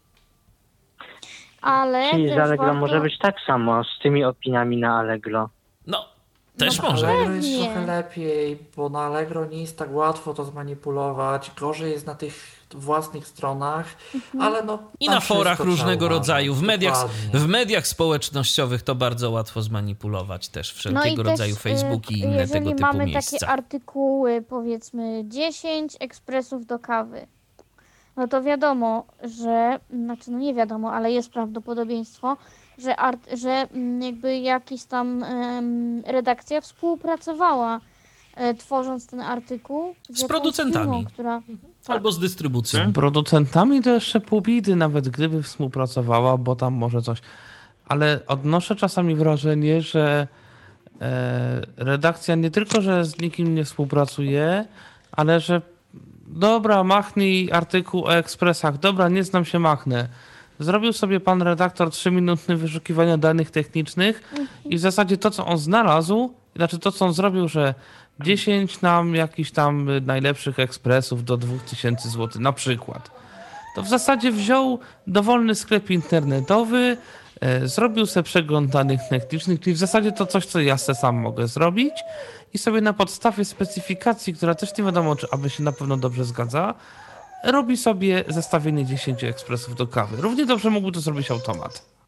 Ale Czyli z też Allegro warto... może być tak samo z tymi opiniami na Allegro. No, też No, może. Allegro jest Pewnie. trochę lepiej, bo na Allegro nie jest tak łatwo to zmanipulować. Gorzej jest na tych własnych stronach, ale no... I tam na forach wszystko różnego trzeba rodzaju. W uważać. mediach, Dokładnie. w mediach społecznościowych to bardzo łatwo zmanipulować też wszelkiego też, rodzaju y, Facebooki i inne jeżeli tego typu mamy miejsca. takie artykuły, powiedzmy dziesięć ekspresów do kawy, no to wiadomo, że, znaczy no nie wiadomo, ale jest prawdopodobieństwo, że, art, że mm, jakby jakaś tam em, redakcja współpracowała e, tworząc ten artykuł Z jakąś producentami. firmą, która... Albo z dystrybucją. Z producentami to jeszcze pół bidy, nawet gdyby współpracowała, bo tam może coś. Ale odnoszę czasami wrażenie, że e, redakcja nie tylko, że z nikim nie współpracuje, ale że dobra, machnij artykuł o ekspresach, dobra, nie znam się, machnę. Zrobił sobie pan redaktor trzyminutne wyszukiwania danych technicznych i w zasadzie to, co on znalazł, znaczy to, co on zrobił, że dziesięć nam jakichś tam najlepszych ekspresów do dwa tysiące złotych na przykład. To w zasadzie wziął dowolny sklep internetowy, e, zrobił sobie przegląd danych technicznych, czyli w zasadzie to coś, co ja se sam mogę zrobić i sobie na podstawie specyfikacji, która też nie wiadomo, czy aby się na pewno dobrze zgadza, robi sobie zestawienie dziesięciu ekspresów do kawy. Równie dobrze mógłby to zrobić automat.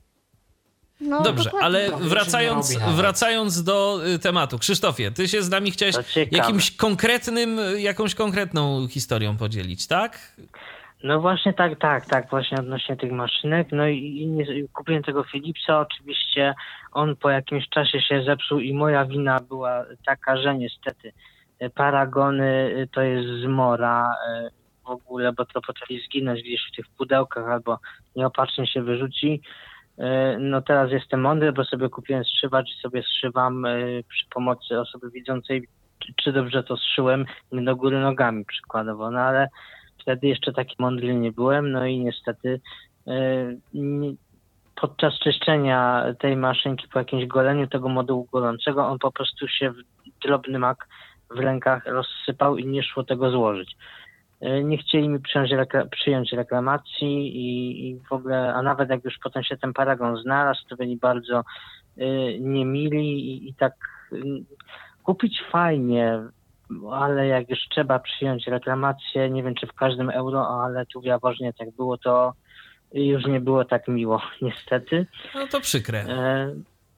No, Dobrze, dokładnie. ale Prawie się wracając, nie robi nawet. wracając do y, tematu. Krzysztofie, ty się z nami chciałeś To ciekawe. jakimś konkretnym, jakąś konkretną historią podzielić, tak? No właśnie tak, tak, tak, właśnie odnośnie tych maszynek. No i, i nie, kupiłem tego Philipsa, oczywiście on po jakimś czasie się zepsuł i moja wina była taka, że niestety e, paragony e, to jest zmora e, w ogóle, bo to potrafi zginąć gdzieś w tych pudełkach albo nieopatrznie się wyrzuci. E, No teraz jestem mądry, bo sobie kupiłem zszywacz i sobie zszywam e, przy pomocy osoby widzącej, czy, czy dobrze to zszyłem, nie do góry nogami przykładowo, no ale wtedy jeszcze taki mądry nie byłem, no i niestety e, nie, podczas czyszczenia tej maszynki po jakimś goleniu tego modułu golącego on po prostu się w drobny mak w rękach rozsypał i nie szło tego złożyć. E, nie chcieli mi przyjąć, rekla- przyjąć reklamacji i, i w ogóle, a nawet jak już potem się ten paragon znalazł, to byli bardzo e, niemili i, i tak e, kupić fajnie, ale jak już trzeba przyjąć reklamację, nie wiem czy w każdym euro, ale tu w Jaworznie tak było, to już nie było tak miło, niestety. No to przykre. E,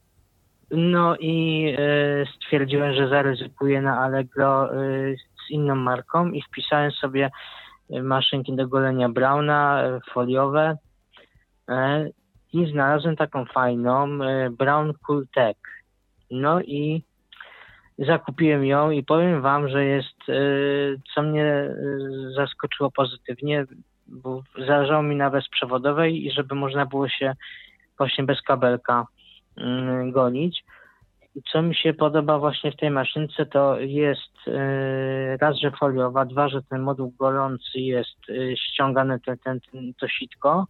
No i e, stwierdziłem, że zaryzykuję na Allegro e, z inną marką i wpisałem sobie maszynki do golenia Brauna, e, foliowe e, i znalazłem taką fajną e, Braun Cool Tech. No i zakupiłem ją i powiem wam, że jest, y, co mnie y, zaskoczyło pozytywnie, bo zależało mi na bezprzewodowej i żeby można było się właśnie bez kabelka y, gonić. I co mi się podoba właśnie w tej maszynce, to jest y, raz, że foliowa, dwa, że ten moduł golący jest y, ściągane ten, ten, ten, to sitko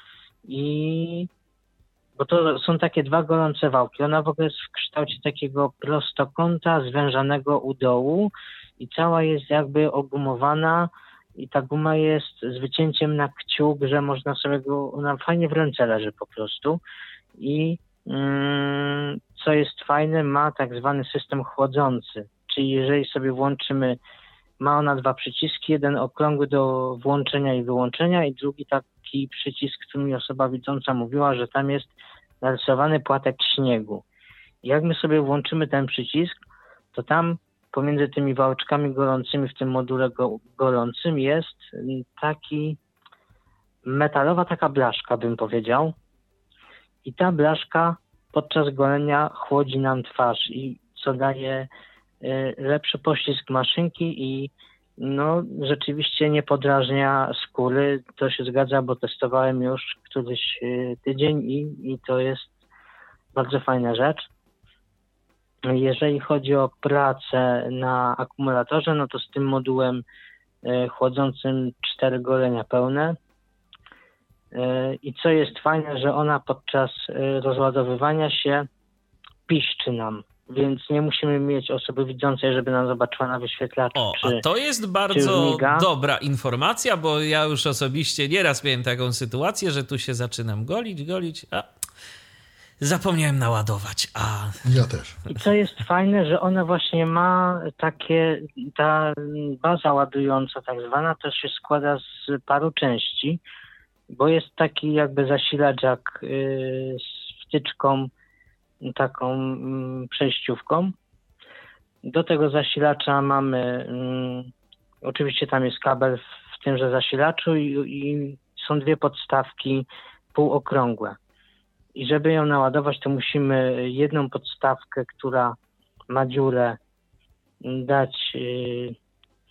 i bo to są takie dwa golące wałki. Ona w ogóle jest w kształcie takiego prostokąta zwężanego u dołu i cała jest jakby ogumowana i ta guma jest z wycięciem na kciuk, że można sobie go, ona fajnie w ręce leży po prostu i mm, co jest fajne, ma tak zwany system chłodzący, czyli jeżeli sobie włączymy, ma ona dwa przyciski, jeden okrągły do włączenia i wyłączenia i drugi taki przycisk, który mi osoba widząca mówiła, że tam jest narysowany płatek śniegu. I jak my sobie włączymy ten przycisk, to tam pomiędzy tymi wałeczkami golącymi w tym module go, golącym jest taki metalowa taka blaszka, bym powiedział. I ta blaszka podczas golenia chłodzi nam twarz i co daje y, lepszy pościsk maszynki i no rzeczywiście nie podrażnia skóry. To się zgadza, bo testowałem już któryś y, tydzień i, i to jest bardzo fajna rzecz. Jeżeli chodzi o pracę na akumulatorze, no to z tym modułem y, chłodzącym cztery golenia pełne. I co jest fajne, że ona podczas rozładowywania się piszczy nam, więc nie musimy mieć osoby widzącej, żeby nam zobaczyła na wyświetlaczu. O, czy, a to jest bardzo dobra informacja, bo ja już osobiście nieraz miałem taką sytuację, że tu się zaczynam golić, golić, a zapomniałem naładować. A... Ja też. I co jest fajne, że ona właśnie ma takie, ta baza ładująca tak zwana, to się składa z paru części, bo jest taki jakby zasilacz jak yy, z wtyczką, taką yy, przejściówką. Do tego zasilacza mamy, yy, oczywiście tam jest kabel w tymże zasilaczu i, i są dwie podstawki półokrągłe. I żeby ją naładować, to musimy jedną podstawkę, która ma dziurę, dać yy,